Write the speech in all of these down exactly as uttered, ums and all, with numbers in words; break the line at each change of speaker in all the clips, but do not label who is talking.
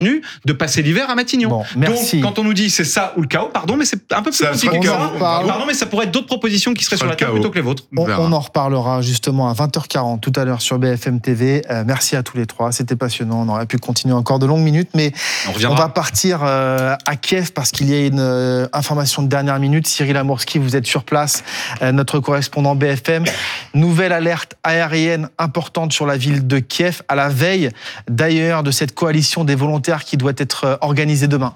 contenu de passer l'hiver à Matignon.
Bon, merci.
Donc, quand on nous dit c'est ça ou le chaos, pardon, mais c'est un peu plus
Ça
compliqué que
sera
ça.
le chaos.
Pardon, mais ça pourrait être d'autres propositions qui seraient sur la table plutôt que les vôtres.
On, on en reparlera justement à vingt heures quarante tout à l'heure sur B F M T V. Euh, merci à tous les trois, c'était passionnant. On aurait pu continuer encore de longues minutes, mais on, on va partir euh, à Kiev parce qu'il y a une euh, information de dernière minute. Cyril Amourski, vous êtes sur place, euh, notre correspondant B F M. Nouvelle alerte aérienne importante sur la ville de Kiev, à la veille d'ailleurs de cette coalition des volontaires qui doit être organisée demain.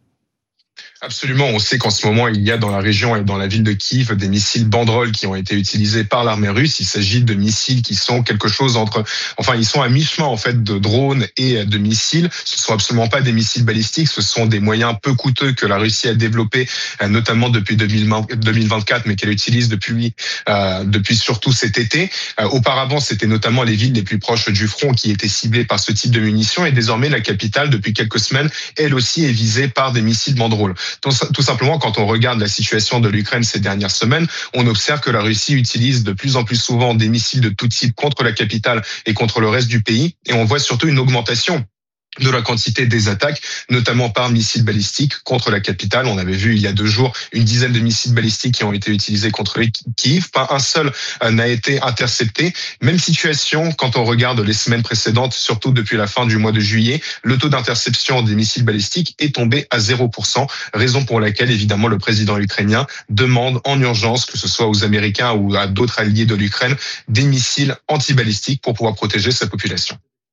Absolument, on sait qu'en ce moment, il y a dans la région et dans la ville de Kiev des missiles banderoles qui ont été utilisés par l'armée russe. Il s'agit de missiles qui sont quelque chose entre... Enfin, ils sont à mi-chemin en fait de drones et de missiles. Ce ne sont absolument pas des missiles balistiques, ce sont des moyens peu coûteux que la Russie a développés, notamment depuis deux mille vingt-quatre, mais qu'elle utilise depuis, euh, depuis surtout cet été. Euh, auparavant, c'était notamment les villes les plus proches du front qui étaient ciblées par ce type de munitions. Et désormais, la capitale, depuis quelques semaines, elle aussi est visée par des missiles banderoles. Tout simplement, quand on regarde la situation de l'Ukraine ces dernières semaines, on observe que la Russie utilise de plus en plus souvent des missiles de tout type contre la capitale et contre le reste du pays. Et on voit surtout une augmentation de la quantité des attaques, notamment par missiles balistiques contre la capitale. On avait vu il y a deux jours une dizaine de missiles balistiques qui ont été utilisés contre Kiev. Pas un seul n'a été intercepté. Même situation quand on regarde les semaines précédentes, surtout depuis la fin du mois de juillet. Le taux d'interception des missiles balistiques est tombé à zéro pour cent, raison pour laquelle, évidemment, le président ukrainien demande en urgence, que ce soit aux Américains ou à d'autres alliés de l'Ukraine, des missiles antibalistiques pour pouvoir protéger sa population.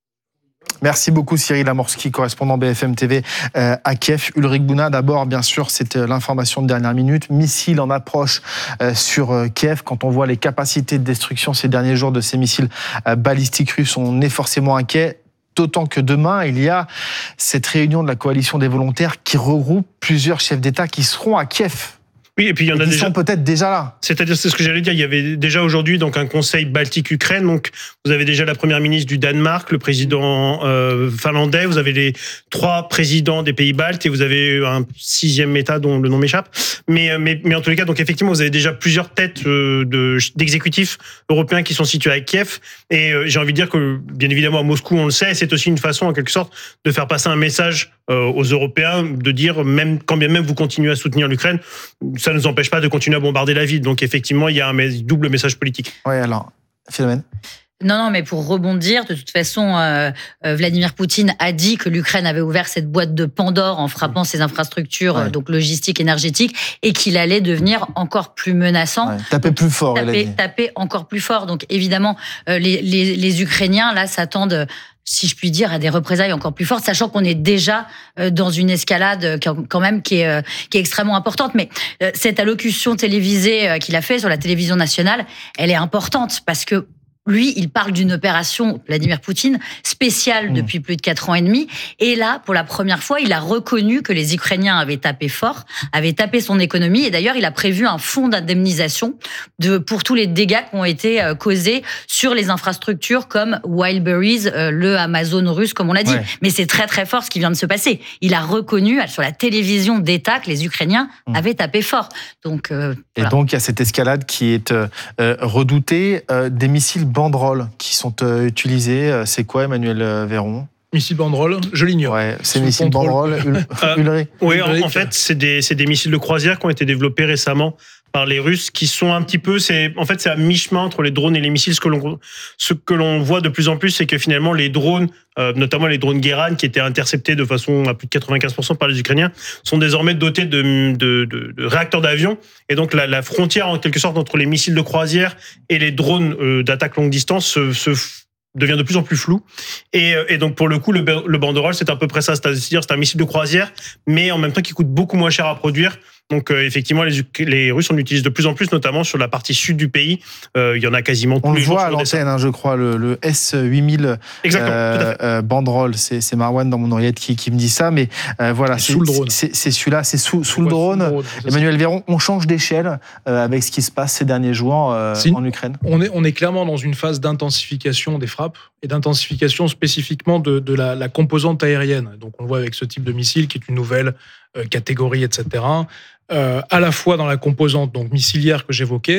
Merci beaucoup Cyril Amourski, correspondant B F M T V euh, à Kiev. Ulrich Bouna, d'abord, bien sûr, c'est l'information de dernière minute. Missiles en approche euh, sur euh, Kiev. Quand on voit les capacités de destruction ces derniers jours de ces missiles euh, balistiques russes, on est forcément inquiet. D'autant que demain, il y a cette réunion de la coalition des volontaires qui regroupe plusieurs chefs d'État qui seront à Kiev.
Oui, et puis il y en a
Ils
déjà.
sont peut-être déjà là.
C'est-à-dire, c'est ce que j'allais dire. Il y avait déjà aujourd'hui donc un Conseil Baltique-Ukraine. Donc, vous avez déjà la première ministre du Danemark, le président euh, finlandais. Vous avez les trois présidents des pays baltes et vous avez un sixième État dont le nom m'échappe. Mais, mais, mais en tous les cas, donc effectivement, vous avez déjà plusieurs têtes euh, de d'exécutifs européens qui sont situés à Kiev. Et euh, j'ai envie de dire que, bien évidemment, à Moscou, on le sait, c'est aussi une façon, en quelque sorte, de faire passer un message euh, aux Européens, de dire même quand bien même vous continuez à soutenir l'Ukraine, ça ne nous empêche pas de continuer à bombarder la ville. Donc effectivement, il y a un double message politique.
Oui, alors, Philomène.
Non, non, mais pour rebondir, de toute façon, euh, Vladimir Poutine a dit que l'Ukraine avait ouvert cette boîte de Pandore en frappant ses infrastructures, ouais. donc logistiques, énergétiques, et qu'il allait devenir encore plus menaçant. Ouais,
taper
donc,
plus fort.
Taper, taper encore plus fort. Donc évidemment, euh, les, les, les Ukrainiens, là, s'attendent, si je puis dire, à des représailles encore plus fortes, sachant qu'on est déjà dans une escalade quand même qui est, qui est extrêmement importante. Mais cette allocution télévisée qu'il a fait sur la télévision nationale, elle est importante parce que lui, il parle d'une opération, Vladimir Poutine, spéciale mmh. depuis plus de quatre ans et demi. Et là, pour la première fois, il a reconnu que les Ukrainiens avaient tapé fort, avaient tapé son économie. Et d'ailleurs, il a prévu un fonds d'indemnisation de, pour tous les dégâts qui ont été causés sur les infrastructures comme Wildberries, le Amazon russe, comme on l'a dit. Ouais. Mais c'est très, très fort ce qui vient de se passer. Il a reconnu sur la télévision d'État que les Ukrainiens mmh. avaient tapé fort. Donc, euh, voilà.
Et donc, il y a cette escalade qui est euh, redoutée, euh, des missiles banderoles qui sont euh, utilisés. C'est quoi, Emmanuel Véron ?
Missiles banderoles, je l'ignore.
Ouais, c'est missiles banderoles.
euh, oui, en, en fait, c'est des, c'est des missiles de croisière qui ont été développés récemment par les Russes, qui sont un petit peu, c'est en fait c'est à mi-chemin entre les drones et les missiles. Ce que l'on, ce que l'on voit de plus en plus, c'est que finalement les drones, euh, notamment les drones Guéran, qui étaient interceptés de façon à plus de quatre-vingt-quinze pour cent par les Ukrainiens, sont désormais dotés de, de, de, de réacteurs d'avion. Et donc la, la frontière en quelque sorte entre les missiles de croisière et les drones euh, d'attaque longue distance se, se devient de plus en plus flou. Et, et donc, pour le coup, le, le banderole, c'est à peu près ça. C'est-à-dire, c'est un missile de croisière, mais en même temps qui coûte beaucoup moins cher à produire. Donc, euh, effectivement, les, les Russes en utilisent de plus en plus, notamment sur la partie sud du pays. Euh, il y en a quasiment tous
On
les jours.
On le voit à l'antenne, hein, je crois, le, le S huit mille euh, euh, banderole. C'est, c'est Marwan dans mon oreillette qui, qui me dit ça. Mais euh, voilà, c'est,
sous le drone.
C'est, c'est celui-là, c'est sous, sous le drone. Sous le drone Emmanuel Véron, on change d'échelle euh, avec ce qui se passe ces derniers jours euh, une, en Ukraine.
On est, on est clairement dans une phase d'intensification des frappes et d'intensification spécifiquement de, de la, la composante aérienne. Donc, on le voit avec ce type de missile qui est une nouvelle euh, catégorie, et cetera. Euh, à la fois dans la composante donc missilière que j'évoquais,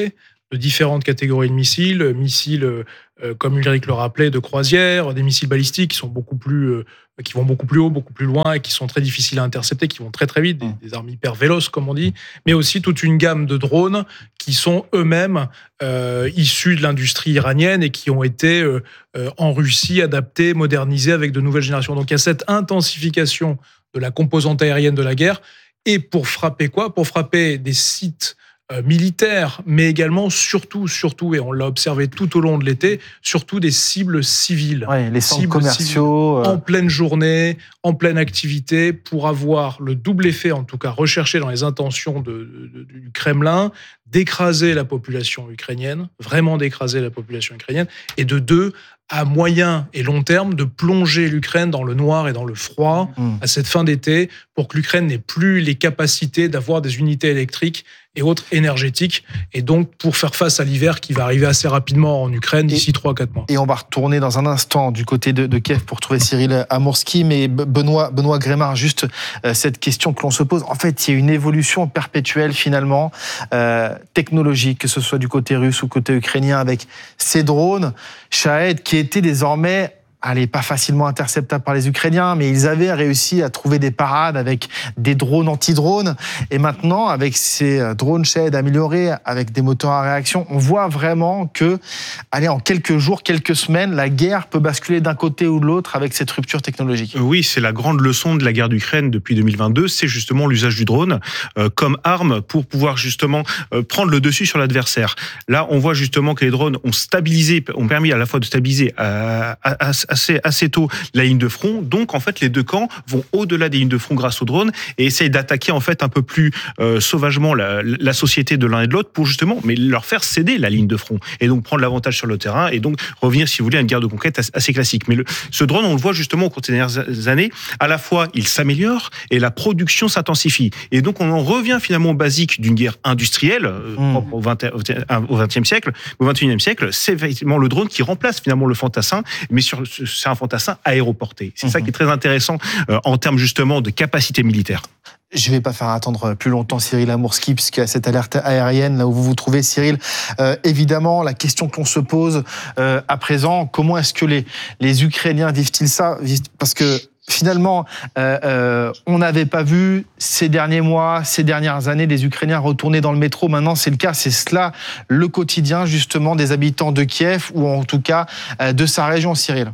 de différentes catégories de missiles, missiles, euh, comme Ulrich le rappelait, de croisière, des missiles balistiques qui sont beaucoup plus, euh, qui vont beaucoup plus haut, beaucoup plus loin et qui sont très difficiles à intercepter, qui vont très très vite, des, des armes hyper véloces comme on dit, mais aussi toute une gamme de drones qui sont eux-mêmes euh, issus de l'industrie iranienne et qui ont été euh, euh, en Russie adaptés, modernisés avec de nouvelles générations. Donc il y a cette intensification de la composante aérienne de la guerre. Et pour frapper quoi ? Pour frapper des sites euh, militaires, mais également, surtout, surtout, et on l'a observé tout au long de l'été, surtout des cibles civiles.
Ouais, les centres commerciaux.
Euh... En pleine journée, en pleine activité, pour avoir le double effet, en tout cas recherché dans les intentions de, de, de, du Kremlin, d'écraser la population ukrainienne, vraiment d'écraser la population ukrainienne, et de deux, à moyen et long terme, de plonger l'Ukraine dans le noir et dans le froid mmh. à cette fin d'été, pour que l'Ukraine n'ait plus les capacités d'avoir des unités électriques et autres énergétiques, et donc pour faire face à l'hiver qui va arriver assez rapidement en Ukraine d'ici trois à quatre mois.
Et on va retourner dans un instant du côté de, de Kiev pour trouver Cyril Amourski, mais Benoît, Benoît Grémard, juste euh, cette question que l'on se pose. En fait, il y a une évolution perpétuelle finalement, euh, technologique, que ce soit du côté russe ou côté ukrainien, avec ces drones, Shahed, qui étaient désormais... Allez, pas facilement interceptable par les Ukrainiens, mais ils avaient réussi à trouver des parades avec des drones anti-drones. Et maintenant, avec ces drones Shahed améliorés, avec des moteurs à réaction, on voit vraiment que, allez, en quelques jours, quelques semaines, la guerre peut basculer d'un côté ou de l'autre avec cette rupture technologique.
Oui, c'est la grande leçon de la guerre d'Ukraine depuis deux mille vingt-deux, c'est justement l'usage du drone euh, comme arme pour pouvoir justement euh, prendre le dessus sur l'adversaire. Là, on voit justement que les drones ont stabilisé, ont permis à la fois de stabiliser à, à, à, assez, assez tôt la ligne de front. Donc, en fait, les deux camps vont au-delà des lignes de front grâce aux drones et essayent d'attaquer en fait un peu plus euh, sauvagement la, la société de l'un et de l'autre pour justement, mais leur faire céder la ligne de front et donc prendre l'avantage sur le terrain et donc revenir, si vous voulez, à une guerre de conquête assez classique. Mais le, ce drone, on le voit justement au cours des dernières années, à la fois, il s'améliore et la production s'intensifie. Et donc, on en revient finalement au basique d'une guerre industrielle mmh. au vingtième siècle, au vingt et unième siècle. C'est effectivement le drone qui remplace finalement le fantassin, mais sur, c'est un fantassin aéroporté. C'est mmh. ça qui est très intéressant euh, en termes justement de capacité militaire.
Je ne vais pas faire attendre plus longtemps Cyril Amourski, puisqu'il y a cette alerte aérienne, là où vous vous trouvez, Cyril. Euh, évidemment, la question qu'on se pose euh, à présent, comment est-ce que les, les Ukrainiens vivent-ils ça ? Parce que finalement, euh, euh, on n'avait pas vu ces derniers mois, ces dernières années, des Ukrainiens retourner dans le métro. Maintenant, c'est le cas. C'est cela le quotidien, justement, des habitants de Kiev, ou en tout cas euh, de sa région, Cyril.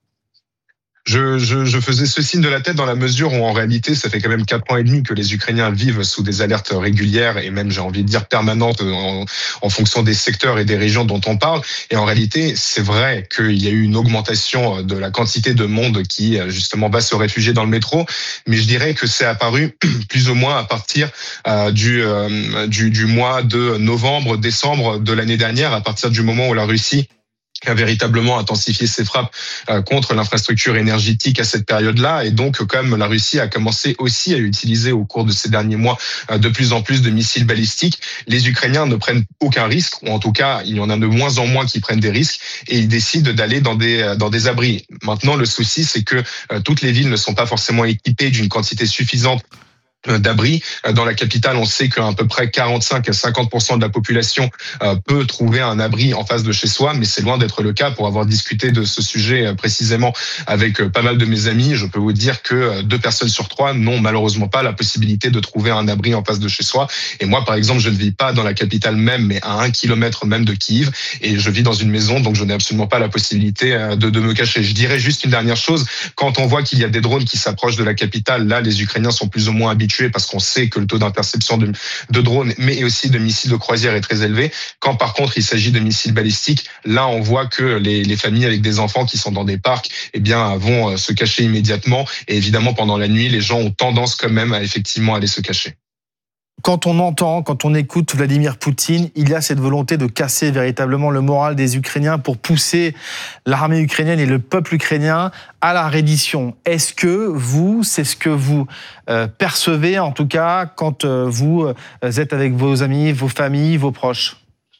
Je, je, je faisais ce signe de la tête dans la mesure où en réalité ça fait quand même quatre ans et demi que les Ukrainiens vivent sous des alertes régulières et même j'ai envie de dire permanentes en, en fonction des secteurs et des régions dont on parle. Et en réalité c'est vrai qu'il y a eu une augmentation de la quantité de monde qui justement va se réfugier dans le métro, mais je dirais que c'est apparu plus ou moins à partir euh, du, euh, du, du mois de novembre, décembre de l'année dernière, à partir du moment où la Russie a véritablement intensifié ses frappes contre l'infrastructure énergétique à cette période-là. Et donc, comme la Russie a commencé aussi à utiliser au cours de ces derniers mois de plus en plus de missiles balistiques, les Ukrainiens ne prennent aucun risque, ou en tout cas, il y en a de moins en moins qui prennent des risques, et ils décident d'aller dans des, dans des abris. Maintenant, le souci, c'est que toutes les villes ne sont pas forcément équipées d'une quantité suffisante d'abris. Dans la capitale, on sait qu'à peu près quarante-cinq à cinquante pour cent de la population peut trouver un abri en face de chez soi, mais c'est loin d'être le cas. Pour avoir discuté de ce sujet précisément avec pas mal de mes amis, je peux vous dire que deux personnes sur trois n'ont malheureusement pas la possibilité de trouver un abri en face de chez soi. Et moi, par exemple, je ne vis pas dans la capitale même, mais à un kilomètre même de Kiev, et je vis dans une maison, donc je n'ai absolument pas la possibilité de, de me cacher. Je dirais juste une dernière chose, quand on voit qu'il y a des drones qui s'approchent de la capitale, là, les Ukrainiens sont plus ou moins habitués parce qu'on sait que le taux d'interception de, de drones, mais aussi de missiles de croisière est très élevé. Quand par contre il s'agit de missiles balistiques, là on voit que les, les familles avec des enfants qui sont dans des parcs, eh bien vont se cacher immédiatement. Et évidemment pendant la nuit, les gens ont tendance quand même à effectivement aller se cacher.
Quand on entend, quand on écoute Vladimir Poutine, il y a cette volonté de casser véritablement le moral des Ukrainiens pour pousser l'armée ukrainienne et le peuple ukrainien à la reddition. Est-ce que vous, c'est ce que vous euh, percevez en tout cas quand euh, vous êtes avec vos amis, vos familles, vos proches ?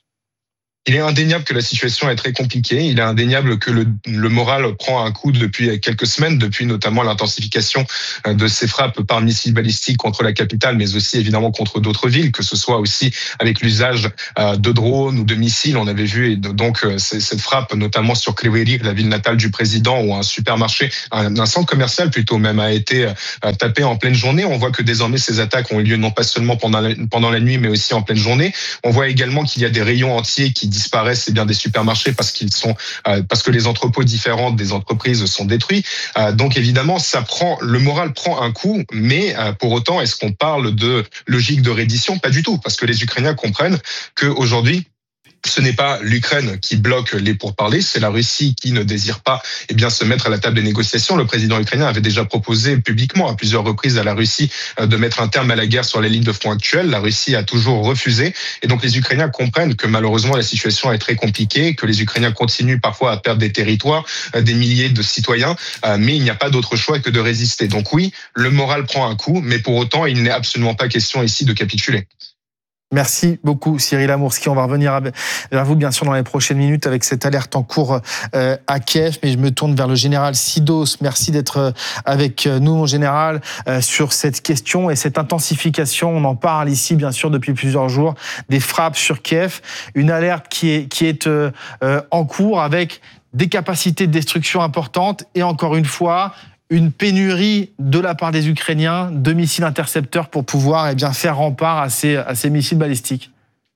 Il est indéniable que la situation est très compliquée. Il est indéniable que le, le moral prend un coup depuis quelques semaines, depuis notamment l'intensification de ces frappes par missiles balistiques contre la capitale, mais aussi évidemment contre d'autres villes, que ce soit aussi avec l'usage de drones ou de missiles. On avait vu donc cette frappe notamment sur Cleveri, la ville natale du président, où un supermarché, un, un centre commercial plutôt même, a été tapé en pleine journée. On voit que désormais ces attaques ont eu lieu non pas seulement pendant la, pendant la nuit, mais aussi en pleine journée. On voit également qu'il y a des rayons entiers qui disparaissent, c'est bien des supermarchés parce qu'ils sont, euh, parce que les entrepôts différents des entreprises sont détruits. Euh, donc évidemment, ça prend, le moral prend un coup, mais euh, pour autant, est-ce qu'on parle de logique de reddition? Pas du tout, parce que les Ukrainiens comprennent qu'aujourd'hui, ce n'est pas l'Ukraine qui bloque les pourparlers, c'est la Russie qui ne désire pas eh bien, se mettre à la table des négociations. Le président ukrainien avait déjà proposé publiquement à plusieurs reprises à la Russie de mettre un terme à la guerre sur les lignes de front actuelles. La Russie a toujours refusé. Et donc les Ukrainiens comprennent que malheureusement la situation est très compliquée, que les Ukrainiens continuent parfois à perdre des territoires, des milliers de citoyens, mais il n'y a pas d'autre choix que de résister. Donc oui, le moral prend un coup, mais pour autant, il n'est absolument pas question ici de capituler.
Merci beaucoup Cyril Amourski. On va revenir vers vous bien sûr dans les prochaines minutes avec cette alerte en cours à Kiev. Mais je me tourne vers le général Sidos. Merci d'être avec nous, mon général, sur cette question et cette intensification. On en parle ici bien sûr depuis plusieurs jours des frappes sur Kiev. Une alerte qui est, qui est en cours avec des capacités de destruction importantes et encore une fois, une pénurie de la part des Ukrainiens de missiles intercepteurs pour pouvoir eh bien, faire rempart à ces, à ces missiles balistiques.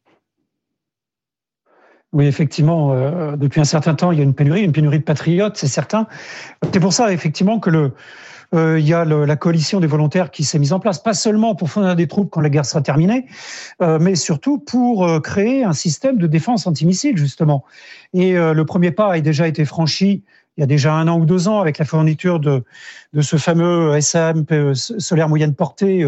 Oui, effectivement, euh, depuis un certain temps, il y a une pénurie, une pénurie de patriotes, c'est certain. C'est pour ça, effectivement, que le, euh, il y a le, la coalition des volontaires qui s'est mise en place, pas seulement pour fournir des troupes quand la guerre sera terminée, euh, mais surtout pour euh, créer un système de défense antimissile, justement. Et euh, le premier pas a déjà été franchi il y a déjà un an ou deux ans, avec la fourniture de, de ce fameux S A M solaire moyenne portée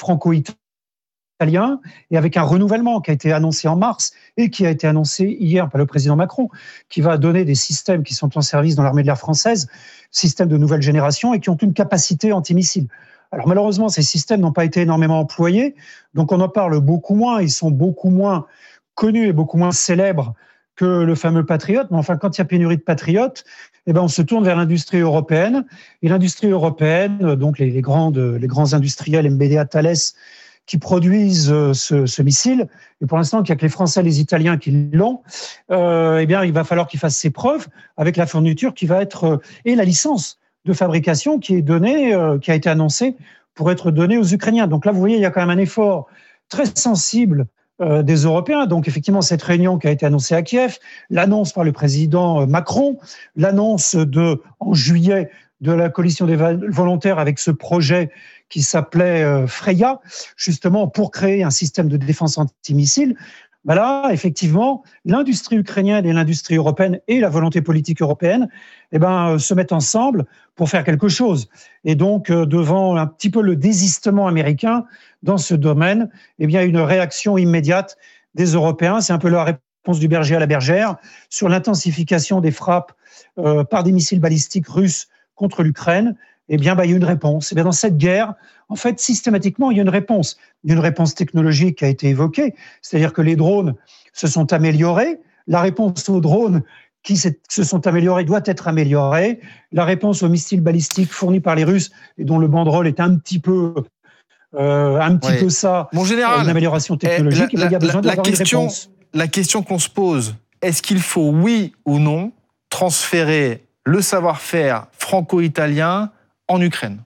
franco-italien, et avec un renouvellement qui a été annoncé en mars et qui a été annoncé hier par le président Macron, qui va donner des systèmes qui sont en service dans l'armée de l'air française, systèmes de nouvelle génération et qui ont une capacité antimissile. Alors malheureusement, ces systèmes n'ont pas été énormément employés, donc on en parle beaucoup moins, ils sont beaucoup moins connus et beaucoup moins célèbres que le fameux Patriot. Mais enfin, quand il y a pénurie de patriotes, eh ben, on se tourne vers l'industrie européenne. Et l'industrie européenne, donc les, les, grandes, les grands industriels, M B D A, Thales, qui produisent ce, ce missile, et pour l'instant, il n'y a que les Français et les Italiens qui l'ont, euh, eh bien, il va falloir qu'ils fassent ses preuves avec la fourniture qui va être, et la licence de fabrication qui est donnée, euh, qui a été annoncée pour être donnée aux Ukrainiens. Donc là, vous voyez, il y a quand même un effort très sensible des Européens. Donc effectivement, cette réunion qui a été annoncée à Kiev, l'annonce par le président Macron, l'annonce de en juillet de la coalition des volontaires avec ce projet qui s'appelait Freya, justement pour créer un système de défense antimissile. Ben là, effectivement, l'industrie ukrainienne et l'industrie européenne et la volonté politique européenne eh ben, se mettent ensemble pour faire quelque chose. Et donc, devant un petit peu le désistement américain dans ce domaine, eh bien, une réaction immédiate des Européens. C'est un peu la réponse du berger à la bergère sur l'intensification des frappes euh, par des missiles balistiques russes contre l'Ukraine. Eh bien, bah, il y a une réponse. Eh bien, dans cette guerre, en fait, systématiquement, il y a une réponse. Il y a une réponse technologique qui a été évoquée, c'est-à-dire que les drones se sont améliorés. La réponse aux drones qui se sont améliorés doit être améliorée. La réponse aux missiles balistiques fournis par les Russes, et dont le banderole est un petit peu, euh, un petit oui. peu ça,
Mon général,
une amélioration technologique.
La, la,
il y a besoin
la,
d'avoir
la question,
une réponse.
La question qu'on se pose, est-ce qu'il faut, oui ou non, transférer le savoir-faire franco-italien en Ukraine?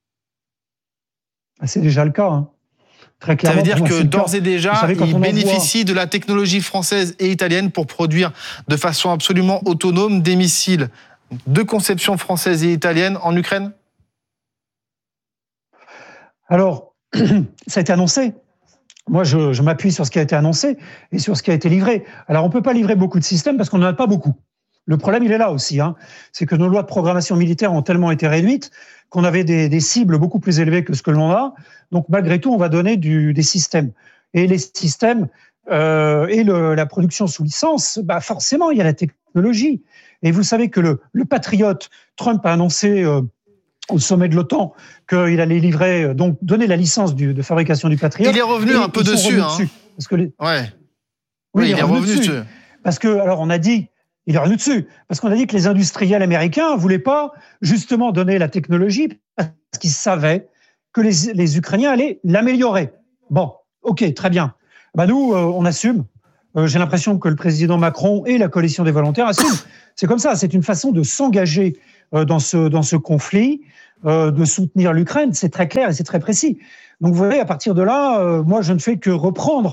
C'est déjà le cas. Hein. Très clairement.
Ça veut dire
moi,
que d'ores et déjà, savez, ils bénéficient
envoie...
de la technologie française et italienne pour produire de façon absolument autonome des missiles de conception française et italienne en Ukraine?
Alors, ça a été annoncé. Moi, je, je m'appuie sur ce qui a été annoncé et sur ce qui a été livré. Alors, on ne peut pas livrer beaucoup de systèmes parce qu'on n'en a pas beaucoup. Le problème, il est là aussi. Hein. C'est que nos lois de programmation militaire ont tellement été réduites qu'on avait des, des cibles beaucoup plus élevées que ce que l'on a. Donc, malgré tout, on va donner du, des systèmes. Et les systèmes euh, et le, la production sous licence, bah forcément, il y a la technologie. Et vous savez que le, le Patriote, Trump a annoncé euh, au sommet de l'OTAN qu'il allait livrer, donc donner la licence du, de fabrication du Patriote.
Il est revenu un peu dessus. Hein.
dessus parce que les...
ouais.
Oui,
oui, il, il est revenu dessus. dessus.
Parce que, alors, on a dit, il est revenu dessus, parce qu'on a dit que les industriels américains voulaient pas justement donner la technologie parce qu'ils savaient que les, les Ukrainiens allaient l'améliorer. Bon, ok, très bien. Bah nous, euh, on assume. Euh, j'ai l'impression que le président Macron et la coalition des volontaires assument. C'est comme ça, c'est une façon de s'engager euh, dans ce dans ce conflit, euh, de soutenir l'Ukraine. C'est très clair et c'est très précis. Donc vous voyez, à partir de là, euh, moi, je ne fais que reprendre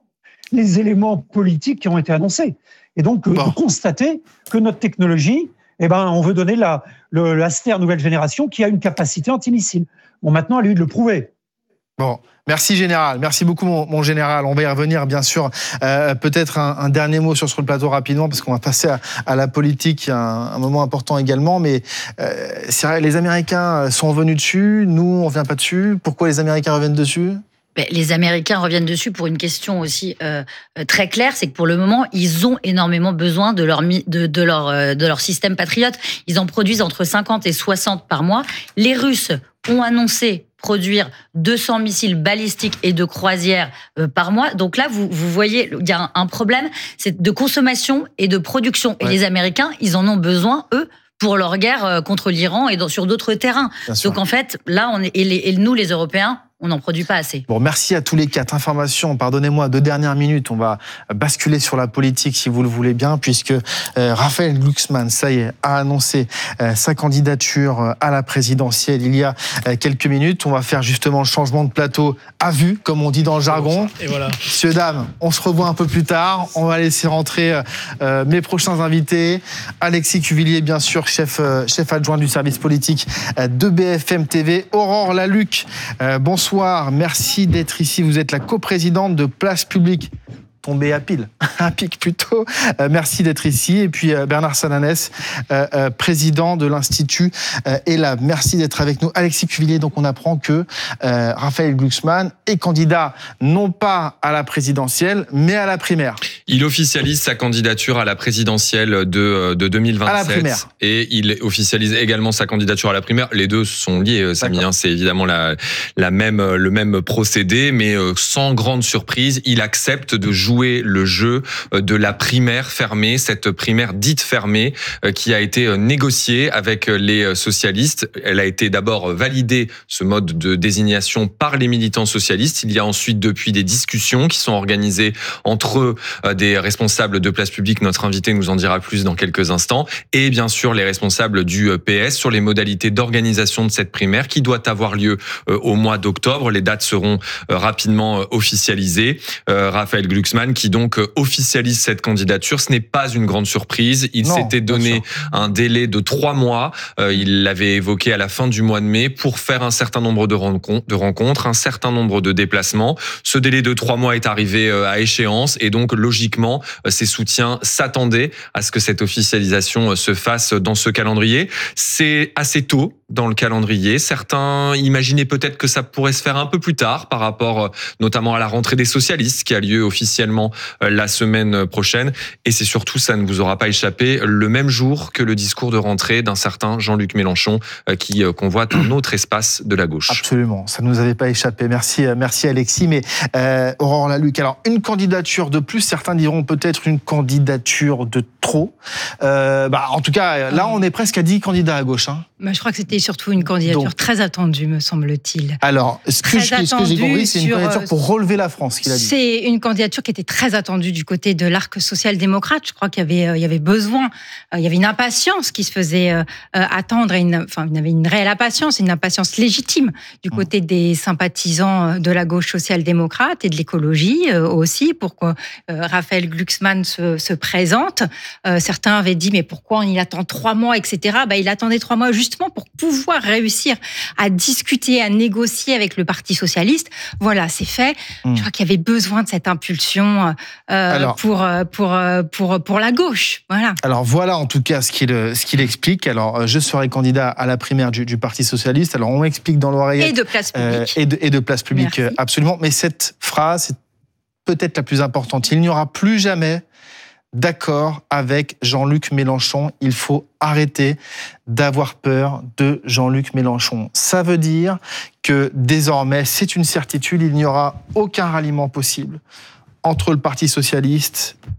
les éléments politiques qui ont été annoncés. Et donc, bon. constater que notre technologie, eh ben, on veut donner la, le, l'Aster nouvelle génération qui a une capacité antimissile. Bon, maintenant, à lui de le prouver.
Bon, merci Général, merci beaucoup mon, mon Général. On va y revenir bien sûr. Euh, peut-être un, un dernier mot sur, sur le plateau rapidement parce qu'on va passer à, à la politique, un, un moment important également. Mais euh, c'est vrai, les Américains sont revenus dessus, nous on ne revient pas dessus. Pourquoi les Américains reviennent dessus ?
Les Américains reviennent dessus pour une question aussi euh, très claire, c'est que pour le moment, ils ont énormément besoin de leur, de, de leur, euh, de leur système patriote. Ils en produisent entre cinquante et soixante par mois. Les Russes ont annoncé produire deux cents missiles balistiques et de croisière euh, par mois. Donc là, vous, vous voyez, il y a un, un problème, c'est de consommation et de production. Ouais. Et les Américains, ils en ont besoin, eux, pour leur guerre contre l'Iran et dans, sur d'autres terrains. Donc en fait, là, on est, et, les, et nous, les Européens, on n'en produit pas assez.
Bon, merci à tous les quatre. Information, pardonnez-moi, deux dernières minutes. On va basculer sur la politique, si vous le voulez bien, puisque euh, Raphaël Glucksmann, ça y est, a annoncé euh, sa candidature à la présidentielle il y a euh, quelques minutes. On va faire justement le changement de plateau à vue, comme on dit dans le jargon.
Et voilà.
Messieurs, dames, on se revoit un peu plus tard. On va laisser rentrer euh, mes prochains invités. Alexis Cuvillier, bien sûr, chef, euh, chef adjoint du service politique euh, de B F M T V. Aurore Lalucq, euh, bonsoir. Bonsoir, merci d'être ici. Vous êtes la coprésidente de Place Publique. Tombé à pile, à pic plutôt. Euh, merci d'être ici. Et puis euh, Bernard Sananès, euh, euh, président de l'Institut euh, ELAB. Merci d'être avec nous. Alexis Cuvillier, donc on apprend que euh, Raphaël Glucksmann est candidat non pas à la présidentielle, mais à la primaire.
Il officialise sa candidature à la présidentielle de, de deux mille vingt-sept.
À la primaire.
Et il officialise également sa candidature à la primaire. Les deux sont liés, Samy. Hein, c'est évidemment la, la même, le même procédé, mais euh, sans grande surprise, il accepte de jouer le jeu de la primaire fermée, cette primaire dite fermée qui a été négociée avec les socialistes. Elle a été d'abord validée, ce mode de désignation, par les militants socialistes. Il y a ensuite depuis des discussions qui sont organisées entre des responsables de Place Publique. Notre invité nous en dira plus dans quelques instants. Et bien sûr les responsables du P S sur les modalités d'organisation de cette primaire qui doit avoir lieu au mois d'octobre. Les dates seront rapidement officialisées. Raphaël Glucksmann qui donc officialise cette candidature. Ce n'est pas une grande surprise. Il non, s'était donné un délai de trois mois. Euh, il l'avait évoqué à la fin du mois de mai pour faire un certain nombre de rencontres, de rencontres, un certain nombre de déplacements. Ce délai de trois mois est arrivé à échéance et donc logiquement, ses soutiens s'attendaient à ce que cette officialisation se fasse dans ce calendrier. C'est assez tôt dans le calendrier. Certains imaginaient peut-être que ça pourrait se faire un peu plus tard par rapport notamment à la rentrée des socialistes qui a lieu officiellement la semaine prochaine. Et c'est surtout, ça ne vous aura pas échappé, le même jour que le discours de rentrée d'un certain Jean-Luc Mélenchon qui convoite un autre espace de la gauche.
Absolument, ça ne nous avait pas échappé. Merci, merci Alexis. Mais euh, Aurore Lalucq, alors une candidature de plus, certains diront peut-être une candidature de trop. Euh, bah, en tout cas, là, on est presque à dix candidats à gauche. Hein.
Bah, je crois que c'était surtout une candidature Donc, très attendue, me semble-t-il.
Alors, ce que, je, ce que j'ai compris, c'est une sur, candidature pour relever la France, qu'il a dit.
C'est une candidature qui était très attendue du côté de l'arc social-démocrate. Je crois qu'il y avait, il y avait besoin, il y avait une impatience qui se faisait euh, attendre, et une, enfin, il y avait une réelle impatience, une impatience légitime du côté mmh. des sympathisants de la gauche social-démocrate et de l'écologie euh, aussi, pour que euh, Raphaël Glucksmann se, se présente. Euh, certains avaient dit, mais pourquoi il attend trois mois, et cetera. Bah, il attendait trois mois justement pour pouvoir réussir à discuter, à négocier avec le Parti socialiste. Voilà, c'est fait. Mmh. Je crois qu'il y avait besoin de cette impulsion euh, alors, pour, pour, pour, pour la gauche. Voilà.
Alors voilà en tout cas ce qu'il, ce qu'il explique. Alors je serai candidat à la primaire du, du Parti socialiste. Alors on m'explique dans l'oreillette.
Et de Place Publique. Euh,
et, de, et de Place Publique, Merci. Absolument. Mais cette phrase, c'est peut-être la plus importante. Il n'y aura plus jamais d'accord avec Jean-Luc Mélenchon. Il faut arrêter d'avoir peur de Jean-Luc Mélenchon. Ça veut dire que désormais, c'est une certitude, il n'y aura aucun ralliement possible entre le Parti socialiste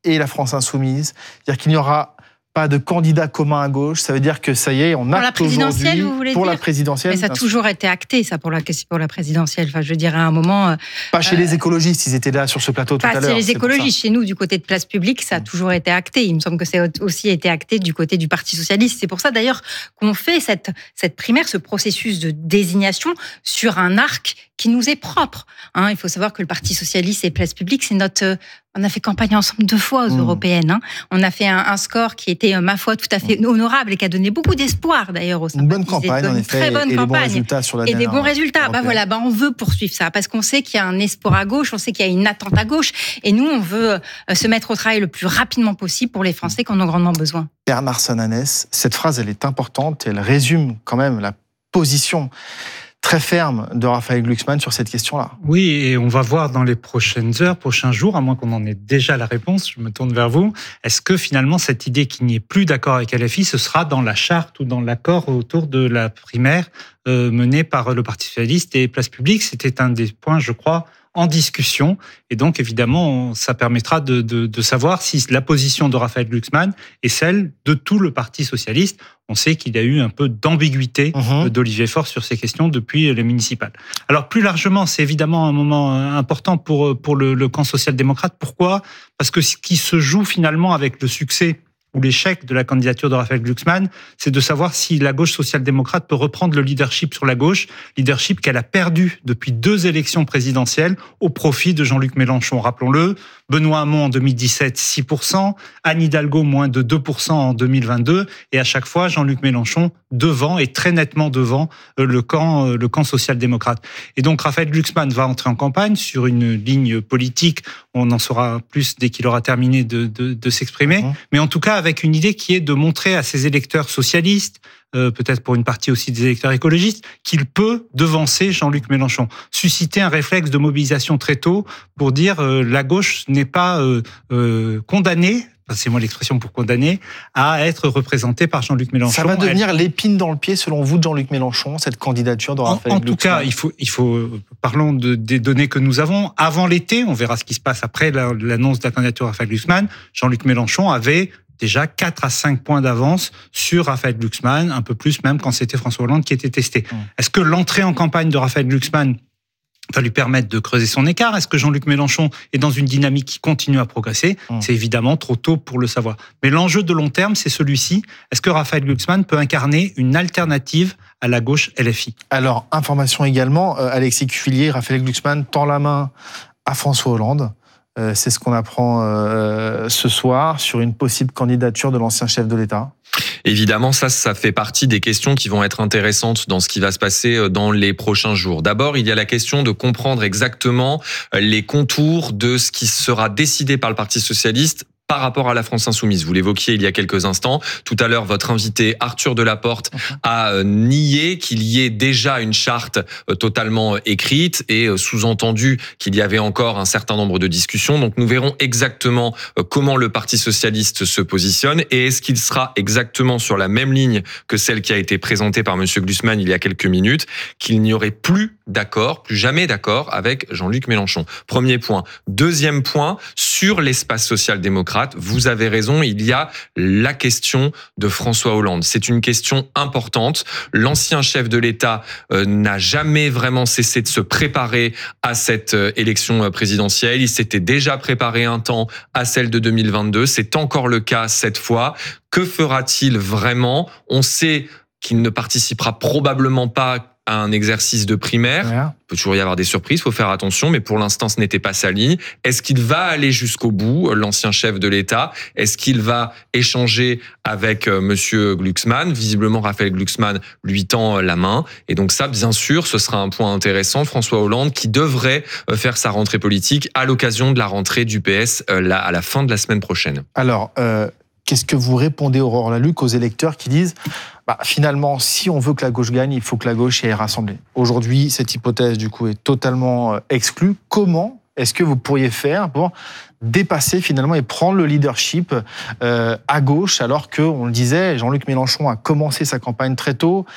et la France Insoumise. C'est-à-dire qu'il n'y aura pas de candidat commun à gauche, ça veut dire que ça y est, on
pour
acte
la présidentielle, vous voulez
pour
dire
la présidentielle.
Mais ça a toujours été acté, ça, pour la, pour la présidentielle. Enfin, je veux dire, à un moment...
Pas chez euh, les écologistes, ils étaient là sur ce plateau tout à l'heure.
Pas chez les écologistes, chez nous, du côté de Place Publique, ça a toujours été acté. Il me semble que ça a aussi été acté du côté du Parti Socialiste. C'est pour ça, d'ailleurs, qu'on fait cette, cette primaire, ce processus de désignation sur un arc qui nous est propre. Hein, il faut savoir que le Parti Socialiste et Place Publique, c'est notre... On a fait campagne ensemble deux fois aux mmh. européennes. Hein. On a fait un, un score qui était, ma foi, tout à fait mmh. honorable et qui a donné beaucoup d'espoir, d'ailleurs, aux sympathisants.
Une bonne campagne, en effet, très bonne et, campagne. Et des bons résultats sur la
Et des bons résultats. Bah voilà, bah on veut poursuivre ça parce qu'on sait qu'il y a un espoir à gauche, on sait qu'il y a une attente à gauche, et nous, on veut se mettre au travail le plus rapidement possible pour les Français qui en ont grandement besoin.
Bernard Sananès, cette phrase, elle est importante, elle résume quand même la position très ferme de Raphaël Glucksmann sur cette question-là.
Oui, et on va voir dans les prochaines heures, prochains jours, à moins qu'on en ait déjà la réponse, je me tourne vers vous, est-ce que finalement cette idée qu'il n'y ait plus d'accord avec L F I, ce sera dans la charte ou dans l'accord autour de la primaire euh, menée par le Parti Socialiste et Place Publique? C'était un des points, je crois, en discussion. Et donc, évidemment, ça permettra de, de, de savoir si la position de Raphaël Glucksmann est celle de tout le Parti Socialiste. On sait qu'il y a eu un peu d'ambiguïté mmh. d'Olivier Faure sur ces questions depuis les municipales. Alors, plus largement, c'est évidemment un moment important pour, pour le, le camp social-démocrate. Pourquoi ? Parce que ce qui se joue finalement avec le succès ou l'échec de la candidature de Raphaël Glucksmann, c'est de savoir si la gauche social-démocrate peut reprendre le leadership sur la gauche, leadership qu'elle a perdu depuis deux élections présidentielles au profit de Jean-Luc Mélenchon. Rappelons-le, Benoît Hamon en deux mille dix-sept, six pour cent, Anne Hidalgo, moins de deux pour cent en deux mille vingt-deux, et à chaque fois, Jean-Luc Mélenchon devant, et très nettement devant, le camp, le camp social-démocrate. Et donc, Raphaël Glucksmann va entrer en campagne sur une ligne politique, on en saura plus dès qu'il aura terminé de, de, de s'exprimer, mmh. mais en tout cas, avec une idée qui est de montrer à ses électeurs socialistes, euh, peut-être pour une partie aussi des électeurs écologistes, qu'il peut devancer Jean-Luc Mélenchon. Susciter un réflexe de mobilisation très tôt pour dire euh, la gauche n'est pas euh, euh, condamnée, passez-moi l'expression pour condamner, à être représentée par Jean-Luc Mélenchon.
Ça va devenir Elle... l'épine dans le pied, selon vous, de Jean-Luc Mélenchon, cette candidature de Raphaël
En, en tout cas, il faut, il faut, parlons de, des données que nous avons. Avant l'été, on verra ce qui se passe après la, l'annonce de la candidature de Raphaël Glucksmann, Jean-Luc Mélenchon avait déjà quatre à cinq points d'avance sur Raphaël Glucksmann, un peu plus même quand c'était François Hollande qui était testé. Mmh. Est-ce que l'entrée en campagne de Raphaël Glucksmann va lui permettre de creuser son écart? Est-ce que Jean-Luc Mélenchon est dans une dynamique qui continue à progresser? mmh. C'est évidemment trop tôt pour le savoir. Mais l'enjeu de long terme, c'est celui-ci. Est-ce que Raphaël Glucksmann peut incarner une alternative à la gauche L F I?
Alors, information également, euh, Alexis Cuvillier, Raphaël Glucksmann tend la main à François Hollande. Euh, c'est ce qu'on apprend euh, ce soir sur une possible candidature de l'ancien chef de l'État.
Évidemment, ça, ça fait partie des questions qui vont être intéressantes dans ce qui va se passer dans les prochains jours. D'abord, il y a la question de comprendre exactement les contours de ce qui sera décidé par le Parti socialiste par rapport à la France insoumise. Vous l'évoquiez il y a quelques instants. Tout à l'heure, votre invité Arthur Delaporte a nié qu'il y ait déjà une charte totalement écrite et sous-entendu qu'il y avait encore un certain nombre de discussions. Donc nous verrons exactement comment le Parti socialiste se positionne et est-ce qu'il sera exactement sur la même ligne que celle qui a été présentée par monsieur Glucksmann il y a quelques minutes, qu'il n'y aurait plus d'accord, plus jamais d'accord avec Jean-Luc Mélenchon. Premier point. Deuxième point, sur l'espace social-démocrate, vous avez raison, il y a la question de François Hollande. C'est une question importante. L'ancien chef de l'État euh, n'a jamais vraiment cessé de se préparer à cette euh, élection présidentielle. Il s'était déjà préparé un temps à celle de deux mille vingt-deux. C'est encore le cas cette fois. Que fera-t-il vraiment ? On sait qu'il ne participera probablement pas à un exercice de primaire. Ouais. Il peut toujours y avoir des surprises, il faut faire attention, mais pour l'instant, ce n'était pas sa ligne. Est-ce qu'il va aller jusqu'au bout, l'ancien chef de l'État ? Est-ce qu'il va échanger avec euh, monsieur Glucksmann ? Visiblement, Raphaël Glucksmann lui tend la main. Et donc ça, bien sûr, ce sera un point intéressant. François Hollande qui devrait euh, faire sa rentrée politique à l'occasion de la rentrée du P S euh, là, à la fin de la semaine prochaine.
Alors, euh, qu'est-ce que vous répondez, Aurore Lalucq, aux électeurs qui disent bah, finalement, si on veut que la gauche gagne, il faut que la gauche ait rassemblé. Aujourd'hui, cette hypothèse, du coup, est totalement exclue. Comment est-ce que vous pourriez faire pour dépasser finalement et prendre le leadership euh, à gauche, alors que, on le disait, Jean-Luc Mélenchon a commencé sa campagne très tôt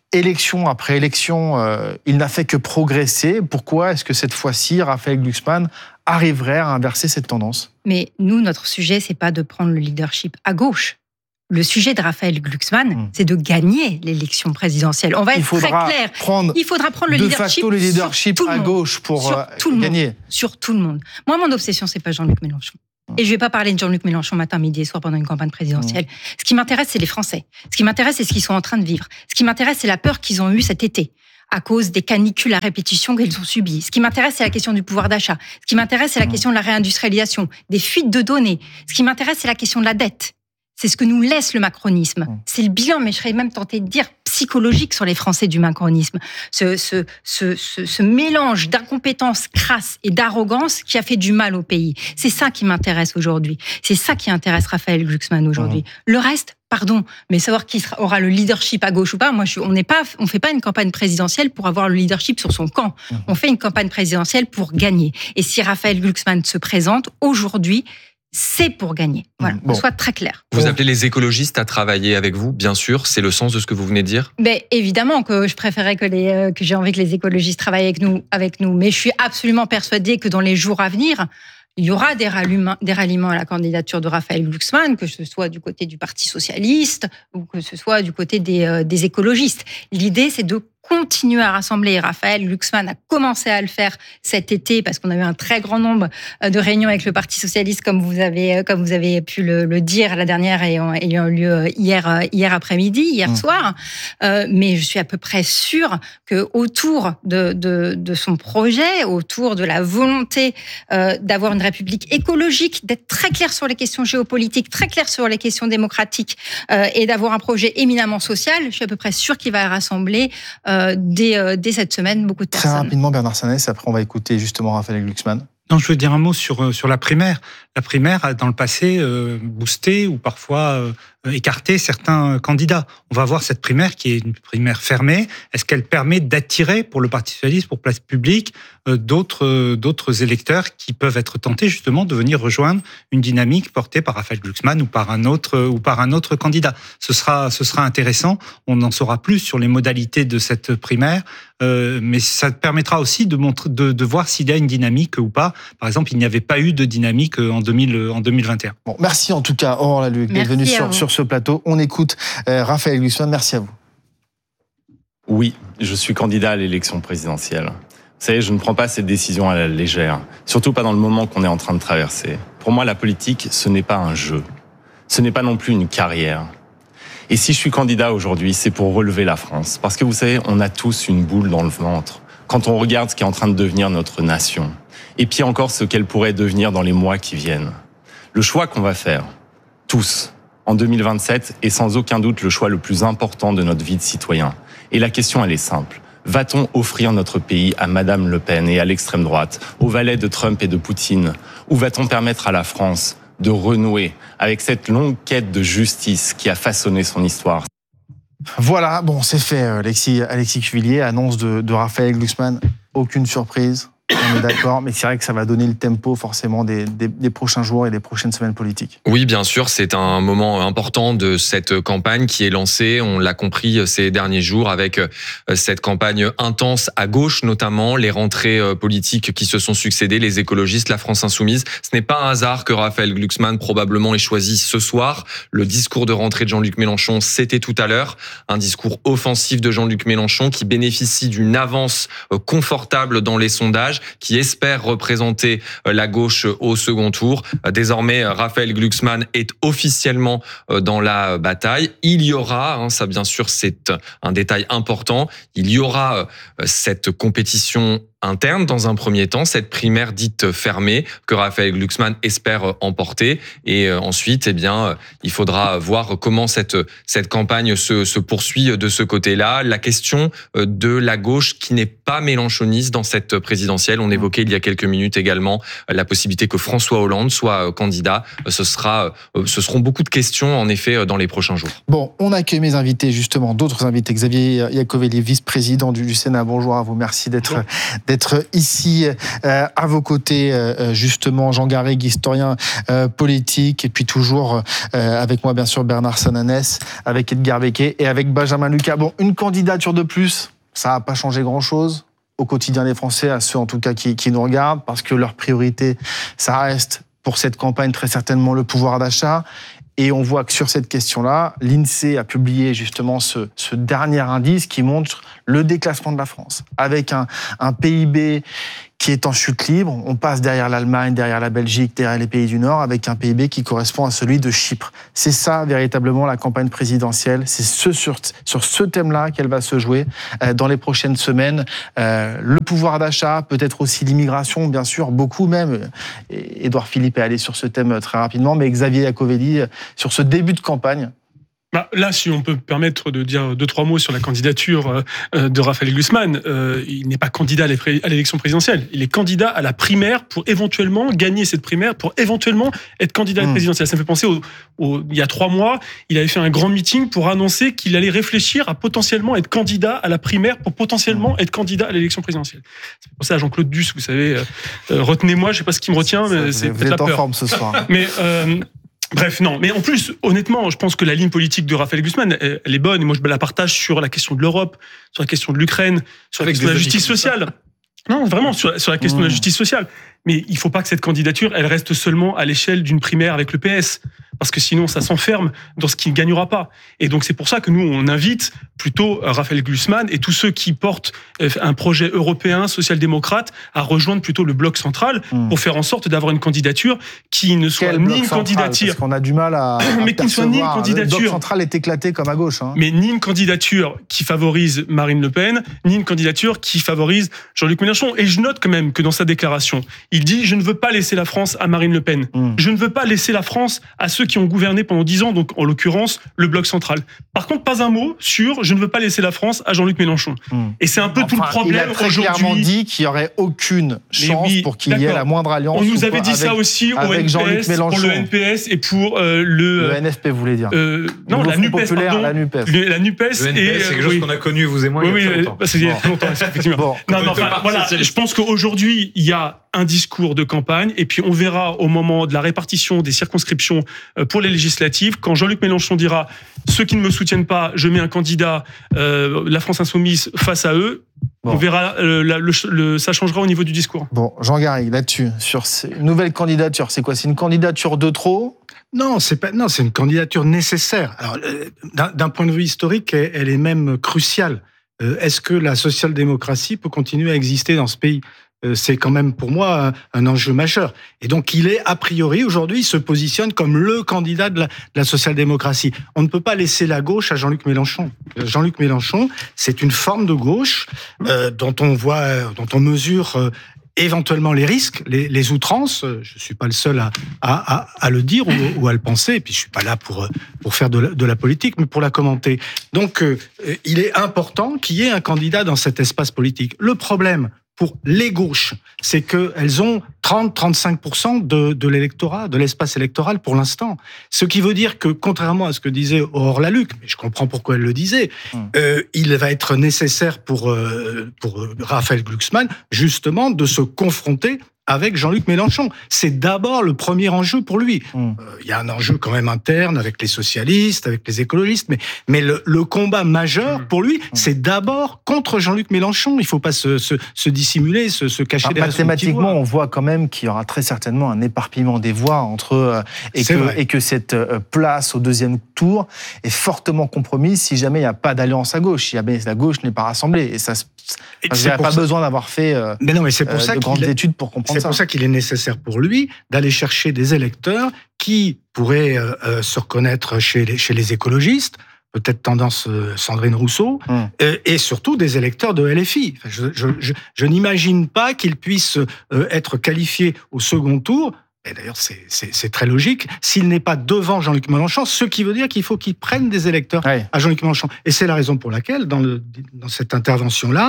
élection après élection, euh, il n'a fait que progresser. Pourquoi est-ce que cette fois-ci, Raphaël Glucksmann arriverait à inverser cette tendance ?
Mais nous, notre sujet, c'est pas de prendre le leadership à gauche. Le sujet de Raphaël Glucksmann, mmh. c'est de gagner l'élection présidentielle. On va être très clair.
Il faudra prendre le
de
leadership, facto le leadership à gauche pour
sur tout le
gagner.
Monde, sur tout le monde. Moi, mon obsession, c'est pas Jean-Luc Mélenchon. Et je ne vais pas parler de Jean-Luc Mélenchon matin, midi et soir pendant une campagne présidentielle. Mmh. Ce qui m'intéresse, c'est les Français. Ce qui m'intéresse, c'est ce qu'ils sont en train de vivre. Ce qui m'intéresse, c'est la peur qu'ils ont eue cet été à cause des canicules à répétition qu'ils ont subies. Ce qui m'intéresse, c'est la question du pouvoir d'achat. Ce qui m'intéresse, c'est la question de la réindustrialisation, des fuites de données. Ce qui m'intéresse, c'est la question de la dette. C'est ce que nous laisse le macronisme. C'est le bilan, mais je serais même tentée de dire psychologique sur les Français du macronisme. Ce, ce, ce, ce, ce mélange d'incompétence crasse et d'arrogance qui a fait du mal au pays. C'est ça qui m'intéresse aujourd'hui. C'est ça qui intéresse Raphaël Glucksmann aujourd'hui. Mmh. Le reste, pardon, mais savoir qui aura le leadership à gauche ou pas, moi, je, on n'est pas, on fait pas une campagne présidentielle pour avoir le leadership sur son camp. Mmh. On fait une campagne présidentielle pour gagner. Et si Raphaël Glucksmann se présente aujourd'hui, c'est pour gagner. Voilà, bon. Soit très clair.
Vous bon. appelez les écologistes à travailler avec vous, bien sûr. C'est le sens de ce que vous venez de dire.
Mais évidemment que je préférais que les euh, que j'ai envie que les écologistes travaillent avec nous, avec nous. Mais je suis absolument persuadée que dans les jours à venir, il y aura des ralliements, des ralliements à la candidature de Raphaël Glucksmann, que ce soit du côté du Parti socialiste ou que ce soit du côté des, euh, des écologistes. L'idée, c'est de continuer à rassembler. Raphaël Glucksmann a commencé à le faire cet été parce qu'on a eu un très grand nombre de réunions avec le Parti socialiste, comme vous avez, comme vous avez pu le, le dire, la dernière ayant, ayant lieu hier, hier après-midi, hier mmh. soir. Euh, mais je suis à peu près sûre que autour de, de, de son projet, autour de la volonté euh, d'avoir une République écologique, d'être très clair sur les questions géopolitiques, très clair sur les questions démocratiques euh, et d'avoir un projet éminemment social, je suis à peu près sûre qu'il va rassembler euh, Dès, euh, dès cette semaine, beaucoup de
Très
personnes.
Très rapidement, Bernard Sanès, après on va écouter justement Raphaël Glucksmann.
Non, je veux dire un mot sur, sur la primaire. La primaire a, dans le passé, euh, boosté ou parfois euh, écarté certains candidats. On va voir cette primaire qui est une primaire fermée. Est-ce qu'elle permet d'attirer pour le Parti socialiste, pour Place Publique, euh, d'autres, euh, d'autres électeurs qui peuvent être tentés justement de venir rejoindre une dynamique portée par Raphaël Glucksmann ou par un autre, ou par un autre candidat. Ce sera, ce sera intéressant. On en saura plus sur les modalités de cette primaire, euh, mais ça permettra aussi de, montrer, de, de voir s'il y a une dynamique ou pas. Par exemple, il n'y avait pas eu de dynamique en, deux mille, en deux mille vingt et un.
Bon, merci en tout cas, Aurore Laluc, d'être venu sur, sur ce plateau. On écoute euh, Raphaël Glucksmann. Merci à vous.
Oui, je suis candidat à l'élection présidentielle. Vous savez, je ne prends pas cette décision à la légère, surtout pas dans le moment qu'on est en train de traverser. Pour moi, la politique, ce n'est pas un jeu. Ce n'est pas non plus une carrière. Et si je suis candidat aujourd'hui, c'est pour relever la France. Parce que vous savez, on a tous une boule dans le ventre quand on regarde ce qui est en train de devenir notre nation. Et puis encore ce qu'elle pourrait devenir dans les mois qui viennent. Le choix qu'on va faire, tous, en deux mille vingt-sept, est sans aucun doute le choix le plus important de notre vie de citoyen. Et la question, elle est simple. Va-t-on offrir notre pays à Madame Le Pen et à l'extrême droite, aux valets de Trump et de Poutine? Ou va-t-on permettre à la France de renouer avec cette longue quête de justice qui a façonné son histoire?
Voilà, bon, c'est fait, Alexis, Alexis Cuvillier, annonce de, de Raphaël Glucksmann. Aucune surprise. On est d'accord, mais c'est vrai que ça va donner le tempo forcément des, des, des prochains jours et des prochaines semaines politiques.
Oui, bien sûr, c'est un moment important de cette campagne qui est lancée, on l'a compris ces derniers jours, avec cette campagne intense à gauche notamment, les rentrées politiques qui se sont succédées, les écologistes, la France insoumise. Ce n'est pas un hasard que Raphaël Glucksmann probablement ait choisi ce soir. Le discours de rentrée de Jean-Luc Mélenchon, c'était tout à l'heure, un discours offensif de Jean-Luc Mélenchon qui bénéficie d'une avance confortable dans les sondages, qui espère représenter la gauche au second tour. Désormais, Raphaël Glucksmann est officiellement dans la bataille. Il y aura, hein, ça bien sûr c'est un détail important, il y aura cette compétition interne dans un premier temps, cette primaire dite fermée que Raphaël Glucksmann espère emporter, et ensuite eh bien il faudra voir comment cette cette campagne se se poursuit de ce côté-là. La question de la gauche qui n'est pas mélenchoniste dans cette présidentielle présidentielle. On évoquait il y a quelques minutes également la possibilité que François Hollande soit candidat. Ce sera, ce seront beaucoup de questions, en effet, dans les prochains jours.
Bon, on accueille mes invités, justement, d'autres invités. Xavier Iacovelli, vice-président du, du Sénat. Bonjour à vous. Merci d'être, d'être ici euh, à vos côtés, euh, justement. Jean Garrigue, historien euh, politique. Et puis toujours euh, avec moi, bien sûr, Bernard Sananès, avec Edgar Becquet et avec Benjamin Lucas. Bon, une candidature de plus, ça n'a pas changé grand-chose au quotidien des Français, à ceux en tout cas qui, qui nous regardent, parce que leur priorité, ça reste pour cette campagne très certainement le pouvoir d'achat. Et on voit que sur cette question-là, l'INSEE a publié justement ce, ce dernier indice qui montre le déclassement de la France. Avec un, un P I B qui est en chute libre, on passe derrière l'Allemagne, derrière la Belgique, derrière les pays du Nord, avec un P I B qui correspond à celui de Chypre. C'est ça, véritablement, la campagne présidentielle. C'est ce, sur, sur ce thème-là qu'elle va se jouer euh, dans les prochaines semaines. Euh, le pouvoir d'achat, peut-être aussi l'immigration, bien sûr, beaucoup même. Et Édouard Philippe est allé sur ce thème très rapidement, mais Xavier Iacovelli, sur ce début de campagne.
Bah, là, si on peut me permettre de dire deux, trois mots sur la candidature de Raphaël Glucksmann, euh, il n'est pas candidat à l'élection présidentielle. Il est candidat à la primaire pour éventuellement gagner cette primaire, pour éventuellement être candidat à la présidentielle. Ça me fait penser, au, au, il y a trois mois, il avait fait un grand meeting pour annoncer qu'il allait réfléchir à potentiellement être candidat à la primaire pour potentiellement être candidat à l'élection présidentielle. Ça fait penser à Jean-Claude Duss, vous savez, euh, retenez-moi, je ne sais pas ce qui me retient, mais c'est peut-être la peur. Vous êtes en forme ce soir. Mais... Euh, Bref, non. Mais en plus, honnêtement, je pense que la ligne politique de Raphaël Glucksmann, elle est bonne. Et moi, je la partage sur la question de l'Europe, sur la question de l'Ukraine, sur la question de la justice sociale. Non, vraiment, sur, sur la question mmh. de la justice sociale. Mais il ne faut pas que cette candidature, elle reste seulement à l'échelle d'une primaire avec le P S. Parce que sinon, ça s'enferme dans ce qui ne gagnera pas. Et donc, c'est pour ça que nous, on invite plutôt Raphaël Glucksmann et tous ceux qui portent un projet européen, social-démocrate, à rejoindre plutôt le bloc central mmh. pour faire en sorte d'avoir une candidature qui ne soit
Quel
ni une
central,
candidature...
Parce qu'on a du mal à, à
mais qui ne soit ni une candidature...
Le bloc central est éclaté comme à gauche. Hein.
Mais ni une candidature qui favorise Marine Le Pen, ni une candidature qui favorise Jean-Luc Mélenchon. Et je note quand même que dans sa déclaration, il dit « Je ne veux pas laisser la France à Marine Le Pen. Mmh. Je ne veux pas laisser la France à ceux qui ont gouverné pendant dix ans, donc en l'occurrence le bloc central. » Par contre, pas un mot sur « Je ne veux pas laisser la France à Jean-Luc Mélenchon. Mmh. » Et c'est un peu enfin, tout le problème aujourd'hui.
Il a très clairement dit qu'il n'y aurait aucune chance oui, pour qu'il y ait la moindre alliance.
On nous avait dit avec, ça aussi au N P S, pour le N P S et pour euh, le...
Le N F P, vous voulez dire
euh, Non, la NUPES, pardon. La NUPES. Le, la NUPES.
Le N P S, c'est quelque chose oui. qu'on a connu, vous et moi,
oui,
il y a
oui, longtemps. C'est il y a très longtemps, effectivement. Bon. Non, non, enfin, voilà, je pense qu'aujourd'hui, il y a un discours de campagne, et puis on verra au moment de la répartition des circonscriptions pour les législatives, quand Jean-Luc Mélenchon dira « Ceux qui ne me soutiennent pas, je mets un candidat, euh, la France Insoumise, face à eux », bon. On verra, euh, la, le, le, ça changera au niveau du discours.
Bon, Jean Garrigue, là-dessus, sur ces nouvelles candidatures, c'est quoi? C'est une candidature de trop?
Non, c'est pas. Non, c'est une candidature nécessaire. Alors, d'un, d'un point de vue historique, elle est même cruciale. Euh, est-ce que la social-démocratie peut continuer à exister dans ce pays? C'est quand même pour moi un, un enjeu majeur. Et donc il est, a priori, aujourd'hui, il se positionne comme le candidat de la, de la social-démocratie. On ne peut pas laisser la gauche à Jean-Luc Mélenchon. Jean-Luc Mélenchon, c'est une forme de gauche euh, dont on voit, dont on mesure euh, éventuellement les risques, les, les outrances. Je suis pas le seul à, à, à, à le dire ou, ou à le penser. Et puis je suis pas là pour pour faire de la, de la politique, mais pour la commenter. Donc euh, il est important qu'il y ait un candidat dans cet espace politique. Le problème pour les gauches, c'est qu'elles ont trente à trente-cinq pour cent de, de l'électorat, de l'espace électoral pour l'instant. Ce qui veut dire que, contrairement à ce que disait Aurore Lalucq, mais je comprends pourquoi elle le disait, mmh. euh, il va être nécessaire pour, euh, pour Raphaël Glucksmann, justement, de se confronter avec Jean-Luc Mélenchon. C'est d'abord le premier enjeu pour lui. Il mmh. euh, y a un enjeu quand même interne avec les socialistes, avec les écologistes, mais, mais le, le combat majeur mmh. pour lui, mmh. c'est d'abord contre Jean-Luc Mélenchon. Il ne faut pas se, se, se dissimuler, se, se cacher ah, derrière son petit
mathématiquement, on voit quand même qu'il y aura très certainement un éparpillement des voix entre euh, et, que, et que cette euh, place au deuxième tour est fortement compromise si jamais il n'y a pas d'alliance à gauche, si jamais la gauche n'est pas rassemblée. Et ça, il n'y a pas ça. besoin d'avoir fait euh,
mais non, mais c'est pour euh, ça
de grandes études pour comprendre.
C'est pour ça qu'il est nécessaire pour lui d'aller chercher des électeurs qui pourraient euh, se reconnaître chez les, chez les écologistes, peut-être tendance euh, Sandrine Rousseau, mmh. euh, et surtout des électeurs de L F I. Je, je, je, je n'imagine pas qu'ils puissent euh, être qualifiés au second tour et d'ailleurs c'est, c'est, c'est très logique, s'il n'est pas devant Jean-Luc Mélenchon, ce qui veut dire qu'il faut qu'il prenne des électeurs ouais. à Jean-Luc Mélenchon. Et c'est la raison pour laquelle, dans, le, dans cette intervention-là,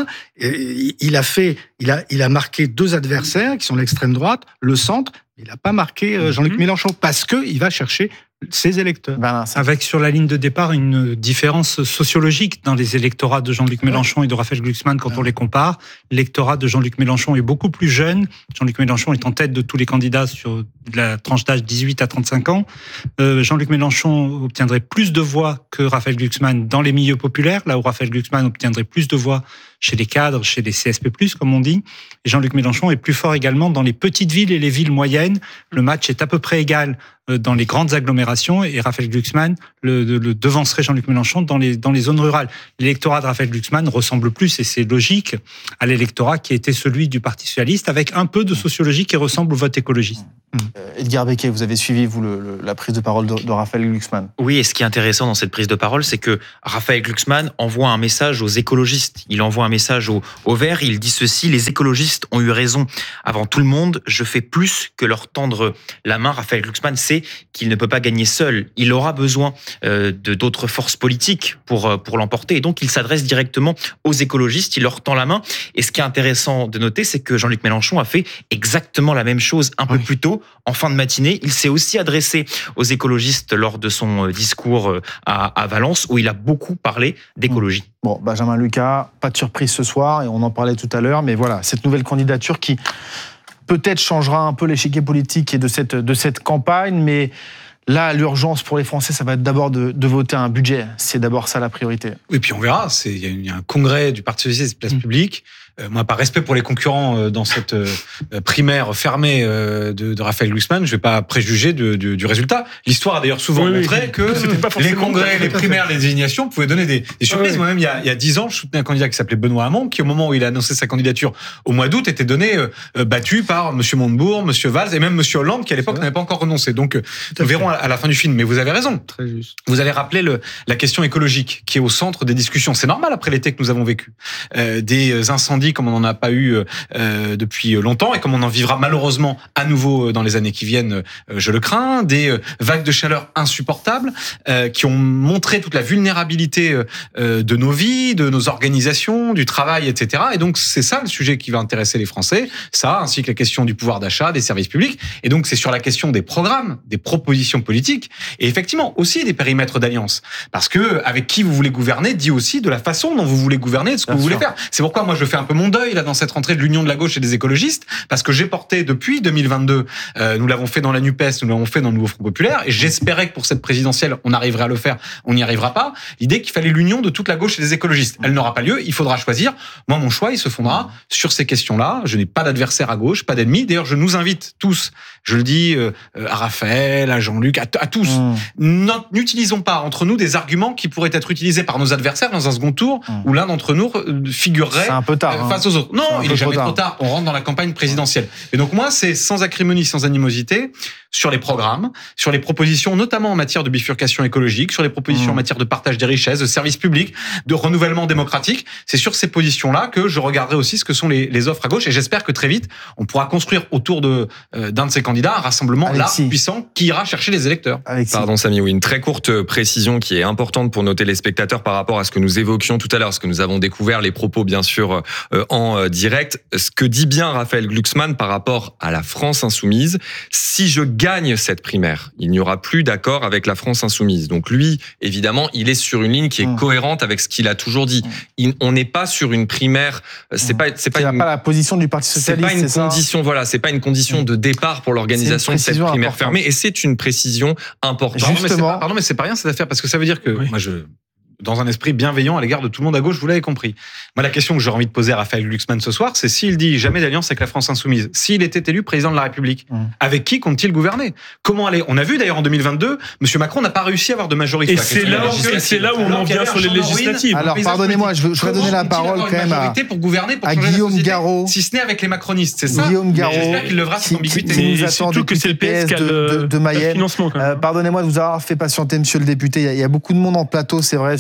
il a, fait, il, a, il a marqué deux adversaires qui sont l'extrême droite, le centre, il n'a pas marqué Jean-Luc mmh. Mélenchon, parce qu'il va chercher ses électeurs.
Ben, avec sur la ligne de départ une différence sociologique dans les électorats de Jean-Luc Mélenchon et de Raphaël Glucksmann quand ouais. on les compare. L'électorat de Jean-Luc Mélenchon est beaucoup plus jeune. Jean-Luc Mélenchon est en tête de tous les candidats sur la tranche d'âge dix-huit à trente-cinq ans. Euh, Jean-Luc Mélenchon obtiendrait plus de voix que Raphaël Glucksmann dans les milieux populaires, là où Raphaël Glucksmann obtiendrait plus de voix chez les cadres, chez les C S P plus, comme on dit. Et Jean-Luc Mélenchon est plus fort également dans les petites villes et les villes moyennes. Le match est à peu près égal dans les grandes agglomérations et Raphaël Glucksmann le, le, le devancerait Jean-Luc Mélenchon dans les, dans les zones rurales. L'électorat de Raphaël Glucksmann ressemble plus, et c'est logique, à l'électorat qui était celui du Parti socialiste, avec un peu de sociologie qui ressemble au vote écologiste.
Euh, Edgar Becquet, vous avez suivi, vous, le, le, la prise de parole de, de Raphaël Glucksmann.
Oui, et ce qui est intéressant dans cette prise de parole, c'est que Raphaël Glucksmann envoie un message aux écologistes. Il envoie un message aux, aux Verts. Il dit ceci: les écologistes ont eu raison avant tout le monde. Je fais plus que leur tendre la main. Raphaël Glucksmann sait qu'il ne peut pas gagner seul. Il aura besoin euh, de d'autres forces politiques pour pour l'emporter. Et donc, il s'adresse directement aux écologistes. Il leur tend la main. Et ce qui est intéressant de noter, c'est que Jean-Luc Mélenchon a fait exactement la même chose un oui. peu plus tôt, en fin de matinée. Il s'est aussi adressé aux écologistes lors de son discours à, à Valence, où il a beaucoup parlé d'écologie.
Bon, Benjamin Lucas, pas de surprise ce soir, et on en parlait tout à l'heure, mais voilà, cette nouvelle candidature qui peut-être changera un peu l'échiquier politique et de cette, de cette campagne, mais là, l'urgence pour les Français, ça va être d'abord de, de voter un budget. C'est d'abord ça la priorité.
Oui, puis on verra. C'est, il y a un congrès du Parti socialiste place mmh. publique. Euh, moi, par respect pour les concurrents euh, dans cette euh, primaire fermée euh, de, de Raphaël Glucksmann, je ne vais pas préjuger de, de, du résultat. L'histoire a d'ailleurs souvent oui, montré oui. que c'était pas les congrès, les primaires, les désignations pouvaient donner des, des surprises. Oui. Moi-même, il y a, il y a dix ans, je soutenais un candidat qui s'appelait Benoît Hamon, qui, au moment où il a annoncé sa candidature au mois d'août, était donné euh, battu par M. Montebourg, M. Valls et même M. Hollande, qui à l'époque n'avait pas encore renoncé. Donc, euh, nous verrons à, à la fin du film. Mais vous avez raison.
Très juste.
Vous avez rappelé le, la question écologique, qui est au centre des discussions. C'est normal après l'été que nous avons vécu. Euh, des incendies comme on n'en a pas eu Euh, depuis longtemps et comme on en vivra malheureusement à nouveau dans les années qui viennent, euh, je le crains, des euh, vagues de chaleur insupportables euh, qui ont montré toute la vulnérabilité euh, de nos vies, de nos organisations, du travail, et cetera. Et donc c'est ça le sujet qui va intéresser les Français, ça, ainsi que la question du pouvoir d'achat, des services publics. Et donc c'est sur la question des programmes, des propositions politiques et effectivement aussi des périmètres d'alliance. Parce que avec qui vous voulez gouverner dit aussi de la façon dont vous voulez gouverner, de ce que Bien vous sûr. voulez faire. C'est pourquoi moi je fais un peu mon deuil là dans cette rentrée de l'Union de la gauche et des écologistes, parce que j'ai porté depuis deux mille vingt-deux, euh, nous l'avons fait dans la NUPES, nous l'avons fait dans le Nouveau Front Populaire, et j'espérais que pour cette présidentielle, on arriverait à le faire, on n'y arrivera pas, l'idée qu'il fallait l'union de toute la gauche et des écologistes. Elle n'aura pas lieu, il faudra choisir. Moi, mon choix, il se fondera sur ces questions-là. Je n'ai pas d'adversaire à gauche, pas d'ennemi. D'ailleurs, je nous invite tous, je le dis euh, à Raphaël, à Jean-Luc, à, à tous, mmh. n'utilisons pas entre nous des arguments qui pourraient être utilisés par nos adversaires dans un second tour, mmh. où l'un d'entre nous figurerait
C'est un peu tard,
euh, face aux autres. Non, il est jamais trop tard. tard. On rentre dans la campagne présidentielle. Et donc moi, c'est sans acrimonie, sans animosité, sur les programmes, sur les propositions, notamment en matière de bifurcation écologique, sur les propositions mmh. en matière de partage des richesses, de services publics, de renouvellement démocratique. C'est sur ces positions-là que je regarderai aussi ce que sont les, les offres à gauche. Et j'espère que très vite, on pourra construire autour de, euh, d'un de ces candidats un rassemblement Alexis. large, puissant, qui ira chercher les électeurs.
Alexis. Pardon, Samy, oui, une très courte précision qui est importante pour nos téléspectateurs par rapport à ce que nous évoquions tout à l'heure, ce que nous avons découvert, les propos bien sûr euh, en euh, direct. Ce que dit bien Raphaël Glucksmann par rapport à la France insoumise, si je gagne cette primaire, il n'y aura plus d'accord avec la France insoumise. Donc lui, évidemment, il est sur une ligne qui est mmh. cohérente avec ce qu'il a toujours dit. Il, on n'est pas sur une primaire, c'est mmh. pas, c'est pas, une,
pas la position du Parti socialiste.
C'est pas une
c'est
condition,
ça
voilà, c'est pas une condition mmh. de départ pour l'organisation de cette primaire importante. fermée, et c'est une précision importante.
Pardon, mais c'est pas, pardon, mais c'est pas rien cette affaire, parce que ça veut dire que oui. moi je. dans un esprit bienveillant à l'égard de tout le monde à gauche, vous l'avez compris. Moi, la question que j'aurais envie de poser à Raphaël Glucksmann ce soir, c'est s'il dit jamais d'alliance avec la France insoumise, s'il était élu président de la République, mmh. avec qui compte-t-il gouverner? Comment aller? On a vu d'ailleurs en deux mille vingt-deux, M. Macron n'a pas réussi à avoir de majorité.
Et c'est là, où, c'est là où on en vient sur les législatives.
Alors, pardonnez-moi, je voudrais donner la parole quand même à,
pour gouverner, pour
à Guillaume Garot.
Si ce n'est avec les macronistes, c'est ça?
Guillaume Garot.
J'espère qu'il levera cette ambiguïté.
Qui nous attend depuis que c'est le P S de Mayenne. Pardonnez-moi de vous avoir fait patienter, monsieur le député. Il y a beaucoup de monde en plateau, c'est vrai,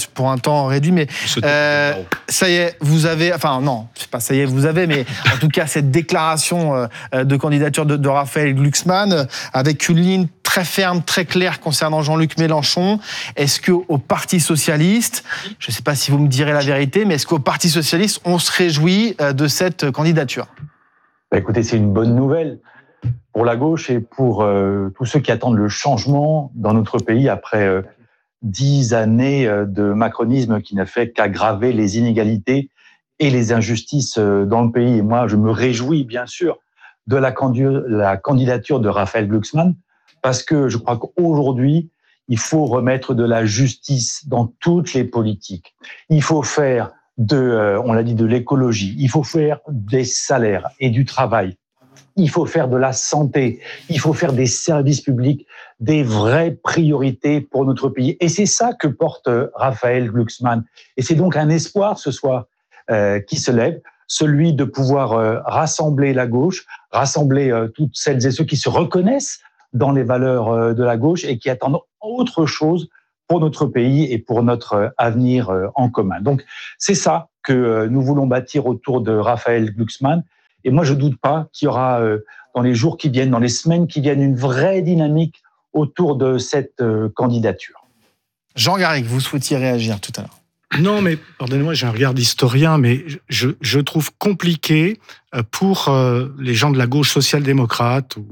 pour un temps réduit, mais euh, ça y est, vous avez, enfin non, c'est pas ça y est, vous avez, mais en tout cas cette déclaration de candidature de, de Raphaël Glucksmann avec une ligne très ferme, très claire concernant Jean-Luc Mélenchon. Est-ce qu'au Parti socialiste, je ne sais pas si vous me direz la vérité, mais est-ce qu'au Parti socialiste, on se réjouit de cette candidature ?
Bah écoutez, c'est une bonne nouvelle pour la gauche et pour euh, tous ceux qui attendent le changement dans notre pays après euh, dix années de macronisme qui n'a fait qu'aggraver les inégalités et les injustices dans le pays. Et moi, je me réjouis bien sûr de la, candu- la candidature de Raphaël Glucksmann parce que je crois qu'aujourd'hui, il faut remettre de la justice dans toutes les politiques. Il faut faire de, euh, on l'a dit, de l'écologie. Il faut faire des salaires et du travail. Il faut faire de la santé. Il faut faire des services publics, des vraies priorités pour notre pays. Et c'est ça que porte Raphaël Glucksmann. Et c'est donc un espoir ce soir euh, qui se lève, celui de pouvoir euh, rassembler la gauche, rassembler euh, toutes celles et ceux qui se reconnaissent dans les valeurs euh, de la gauche et qui attendent autre chose pour notre pays et pour notre avenir en commun. Donc, c'est ça que nous voulons bâtir autour de Raphaël Glucksmann. Et moi, je ne doute pas qu'il y aura, dans les jours qui viennent, dans les semaines qui viennent, une vraie dynamique autour de cette candidature.
Jean Garrigue, vous souhaitiez réagir tout à l'heure.
Non, mais pardonnez-moi, j'ai un regard d'historien, mais je, je trouve compliqué pour les gens de la gauche social-démocrate ou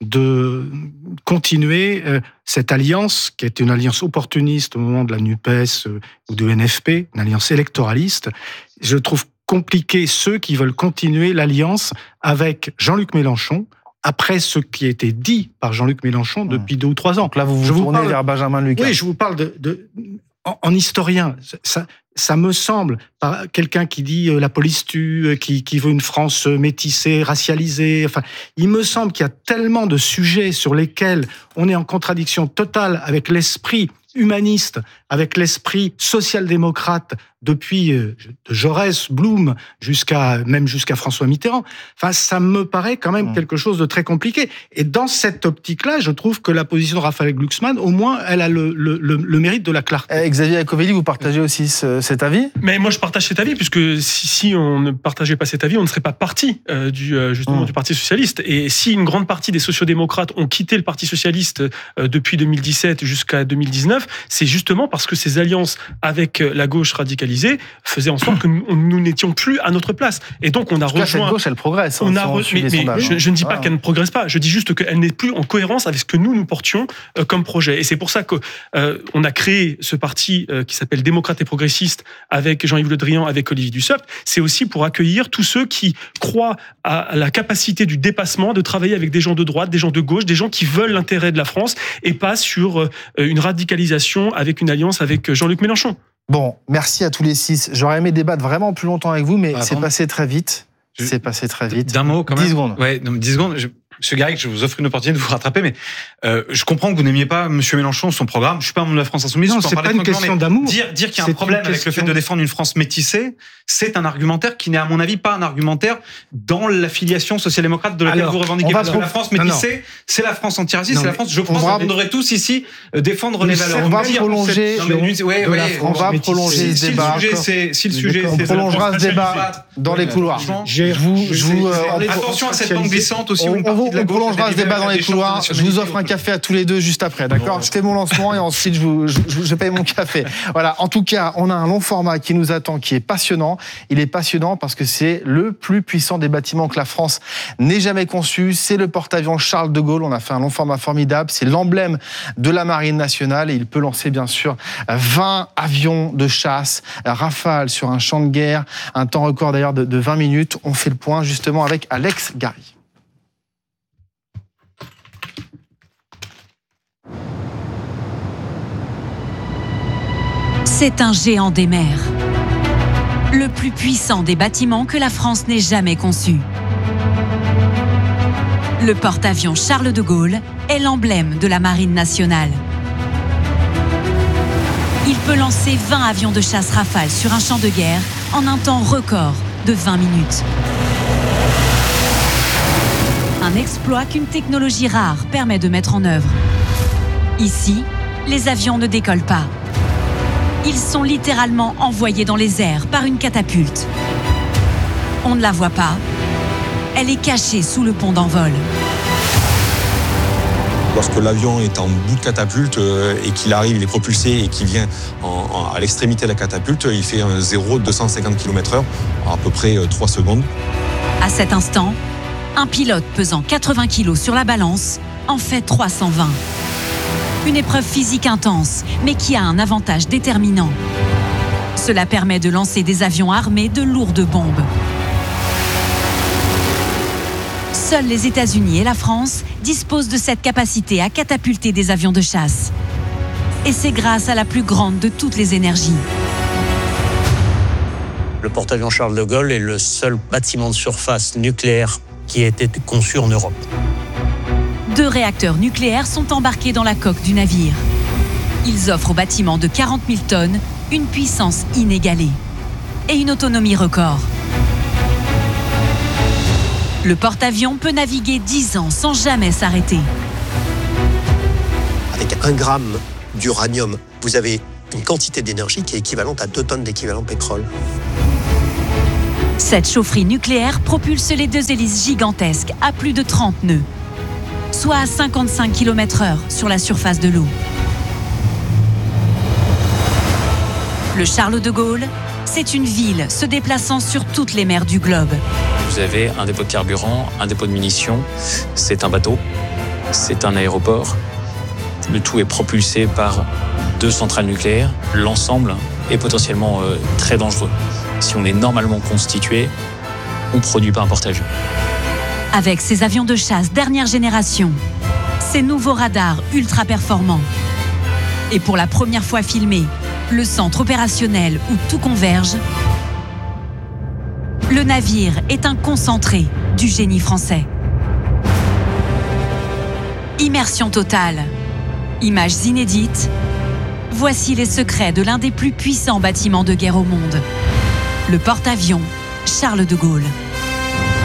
de continuer cette alliance, qui est une alliance opportuniste au moment de la NUPES ou de N F P, une alliance électoraliste. Je trouve compliqué ceux qui veulent continuer l'alliance avec Jean-Luc Mélenchon, après ce qui a été dit par Jean-Luc Mélenchon depuis mmh. deux ou trois ans.
Donc là, vous vous
je
tournez
vous parle,
vers Benjamin Lucas.
Oui, je vous parle de... de en, en historien, ça... Ça me semble, par quelqu'un qui dit euh, la police tue, euh, qui, qui veut une France métissée, racialisée. Enfin, il me semble qu'il y a tellement de sujets sur lesquels on est en contradiction totale avec l'esprit humaniste, avec l'esprit social-démocrate depuis euh, de Jaurès, Blum, jusqu'à même jusqu'à François Mitterrand. Enfin, ça me paraît quand même mmh. quelque chose de très compliqué. Et dans cette optique-là, je trouve que la position de Raphaël Glucksmann, au moins, elle a le, le, le, le mérite de la clarté.
Eh, Xavier Iacovelli, vous partagez aussi ce, cet avis ?
Mais moi, je partage cet avis, puisque si, si on ne partageait pas cet avis, on ne serait pas parti euh, du, euh, justement mmh. du Parti socialiste. Et si une grande partie des sociodémocrates ont quitté le Parti socialiste euh, depuis deux mille dix-sept jusqu'à deux mille dix-neuf, c'est justement parce que ces alliances avec la gauche radicalisée faisaient en sorte que nous, nous n'étions plus à notre place. Et donc, on a rejoint...
Cette gauche, elle progresse.
On
hein,
a re... mais, mais je, je ne dis pas ah. qu'elle ne progresse pas. Je dis juste qu'elle n'est plus en cohérence avec ce que nous, nous portions euh, comme projet. Et c'est pour ça qu'on euh, a créé ce parti euh, qui s'appelle Démocrates et Progressistes avec Jean-Yves Le Drian, avec Olivier Dussopt. C'est aussi pour accueillir tous ceux qui croient à la capacité du dépassement, de travailler avec des gens de droite, des gens de gauche, des gens qui veulent l'intérêt de la France et pas sur euh, une radicalisation avec une alliance avec Jean-Luc Mélenchon.
Bon, merci à tous les six. J'aurais aimé débattre vraiment plus longtemps avec vous, mais ah, c'est bon. passé très vite. Je... C'est passé très vite.
D'un mot, quand même.
dix secondes.
Ouais, non, dix secondes. Je... Monsieur Garrigue, je vous offre une opportunité de vous rattraper, mais euh, je comprends que vous n'aimiez pas Monsieur Mélenchon, son programme. Je suis pas un membre de la France Insoumise.
Non, c'est pas une question d'amour.
Dire, dire qu'il y a un problème avec le fait de défendre une France métissée, c'est un argumentaire qui n'est, à mon avis, pas un argumentaire dans l'affiliation social-démocrate de laquelle Alors, vous revendiquez. Parce que la France métissée, c'est la France antiraciste, c'est la France. Je pense qu'on devrait tous ici défendre les valeurs.
On va prolonger. On va prolonger ce débat.
Si le sujet,
on prolongera ce débat dans les couloirs.
Je vous attention à cette pente glissante aussi.
On prolongera ce débat dans les couloirs. Je vous offre un café à tous les deux juste après, d'accord ? Je fais mon lancement et ensuite je, vous, je, je paye mon café. Voilà. En tout cas, on a un long format qui nous attend, qui est passionnant. Il est passionnant parce que c'est le plus puissant des bâtiments que la France n'ait jamais conçu. C'est le porte-avions Charles de Gaulle. On a fait un long format formidable. C'est l'emblème de la Marine nationale et il peut lancer bien sûr vingt avions de chasse Rafale sur un champ de guerre. Un temps record d'ailleurs de, de vingt minutes. On fait le point justement avec Alex Gary.
C'est un géant des mers, le plus puissant des bâtiments que la France n'ait jamais conçu. Le porte-avions Charles de Gaulle est l'emblème de la Marine nationale. Il peut lancer vingt avions de chasse Rafale sur un champ de guerre en un temps record de vingt minutes. Un exploit qu'une technologie rare permet de mettre en œuvre. Ici, les avions ne décollent pas. Ils sont littéralement envoyés dans les airs par une catapulte. On ne la voit pas. Elle est cachée sous le pont d'envol.
Lorsque l'avion est en bout de catapulte et qu'il arrive, il est propulsé et qu'il vient en, en, à l'extrémité de la catapulte, il fait un zéro deux cent cinquante kilomètres heure en à peu près trois secondes.
À cet instant, un pilote pesant quatre-vingts kilos sur la balance en fait trois cent vingt. Une épreuve physique intense, mais qui a un avantage déterminant. Cela permet de lancer des avions armés de lourdes bombes. Seuls les États-Unis et la France disposent de cette capacité à catapulter des avions de chasse. Et c'est grâce à la plus grande de toutes les énergies.
Le porte-avions Charles de Gaulle est le seul bâtiment de surface nucléaire qui a été conçu en Europe.
Deux réacteurs nucléaires sont embarqués dans la coque du navire. Ils offrent au bâtiment de quarante mille tonnes une puissance inégalée et une autonomie record. Le porte-avions peut naviguer dix ans sans jamais s'arrêter.
Avec un gramme d'uranium, vous avez une quantité d'énergie qui est équivalente à deux tonnes d'équivalent pétrole.
Cette chaufferie nucléaire propulse les deux hélices gigantesques à plus de trente nœuds, soit à cinquante-cinq kilomètres heure sur la surface de l'eau. Le Charles de Gaulle, c'est une ville se déplaçant sur toutes les mers du globe.
Vous avez un dépôt de carburant, un dépôt de munitions, c'est un bateau, c'est un aéroport. Le tout est propulsé par deux centrales nucléaires. L'ensemble est potentiellement euh, très dangereux. Si on est normalement constitué, on ne produit pas un porte-avions.
Avec ces avions de chasse dernière génération, ces nouveaux radars ultra performants, et pour la première fois filmé, le centre opérationnel où tout converge, le navire est un concentré du génie français. Immersion totale, images inédites, voici les secrets de l'un des plus puissants bâtiments de guerre au monde, le porte-avions Charles de Gaulle.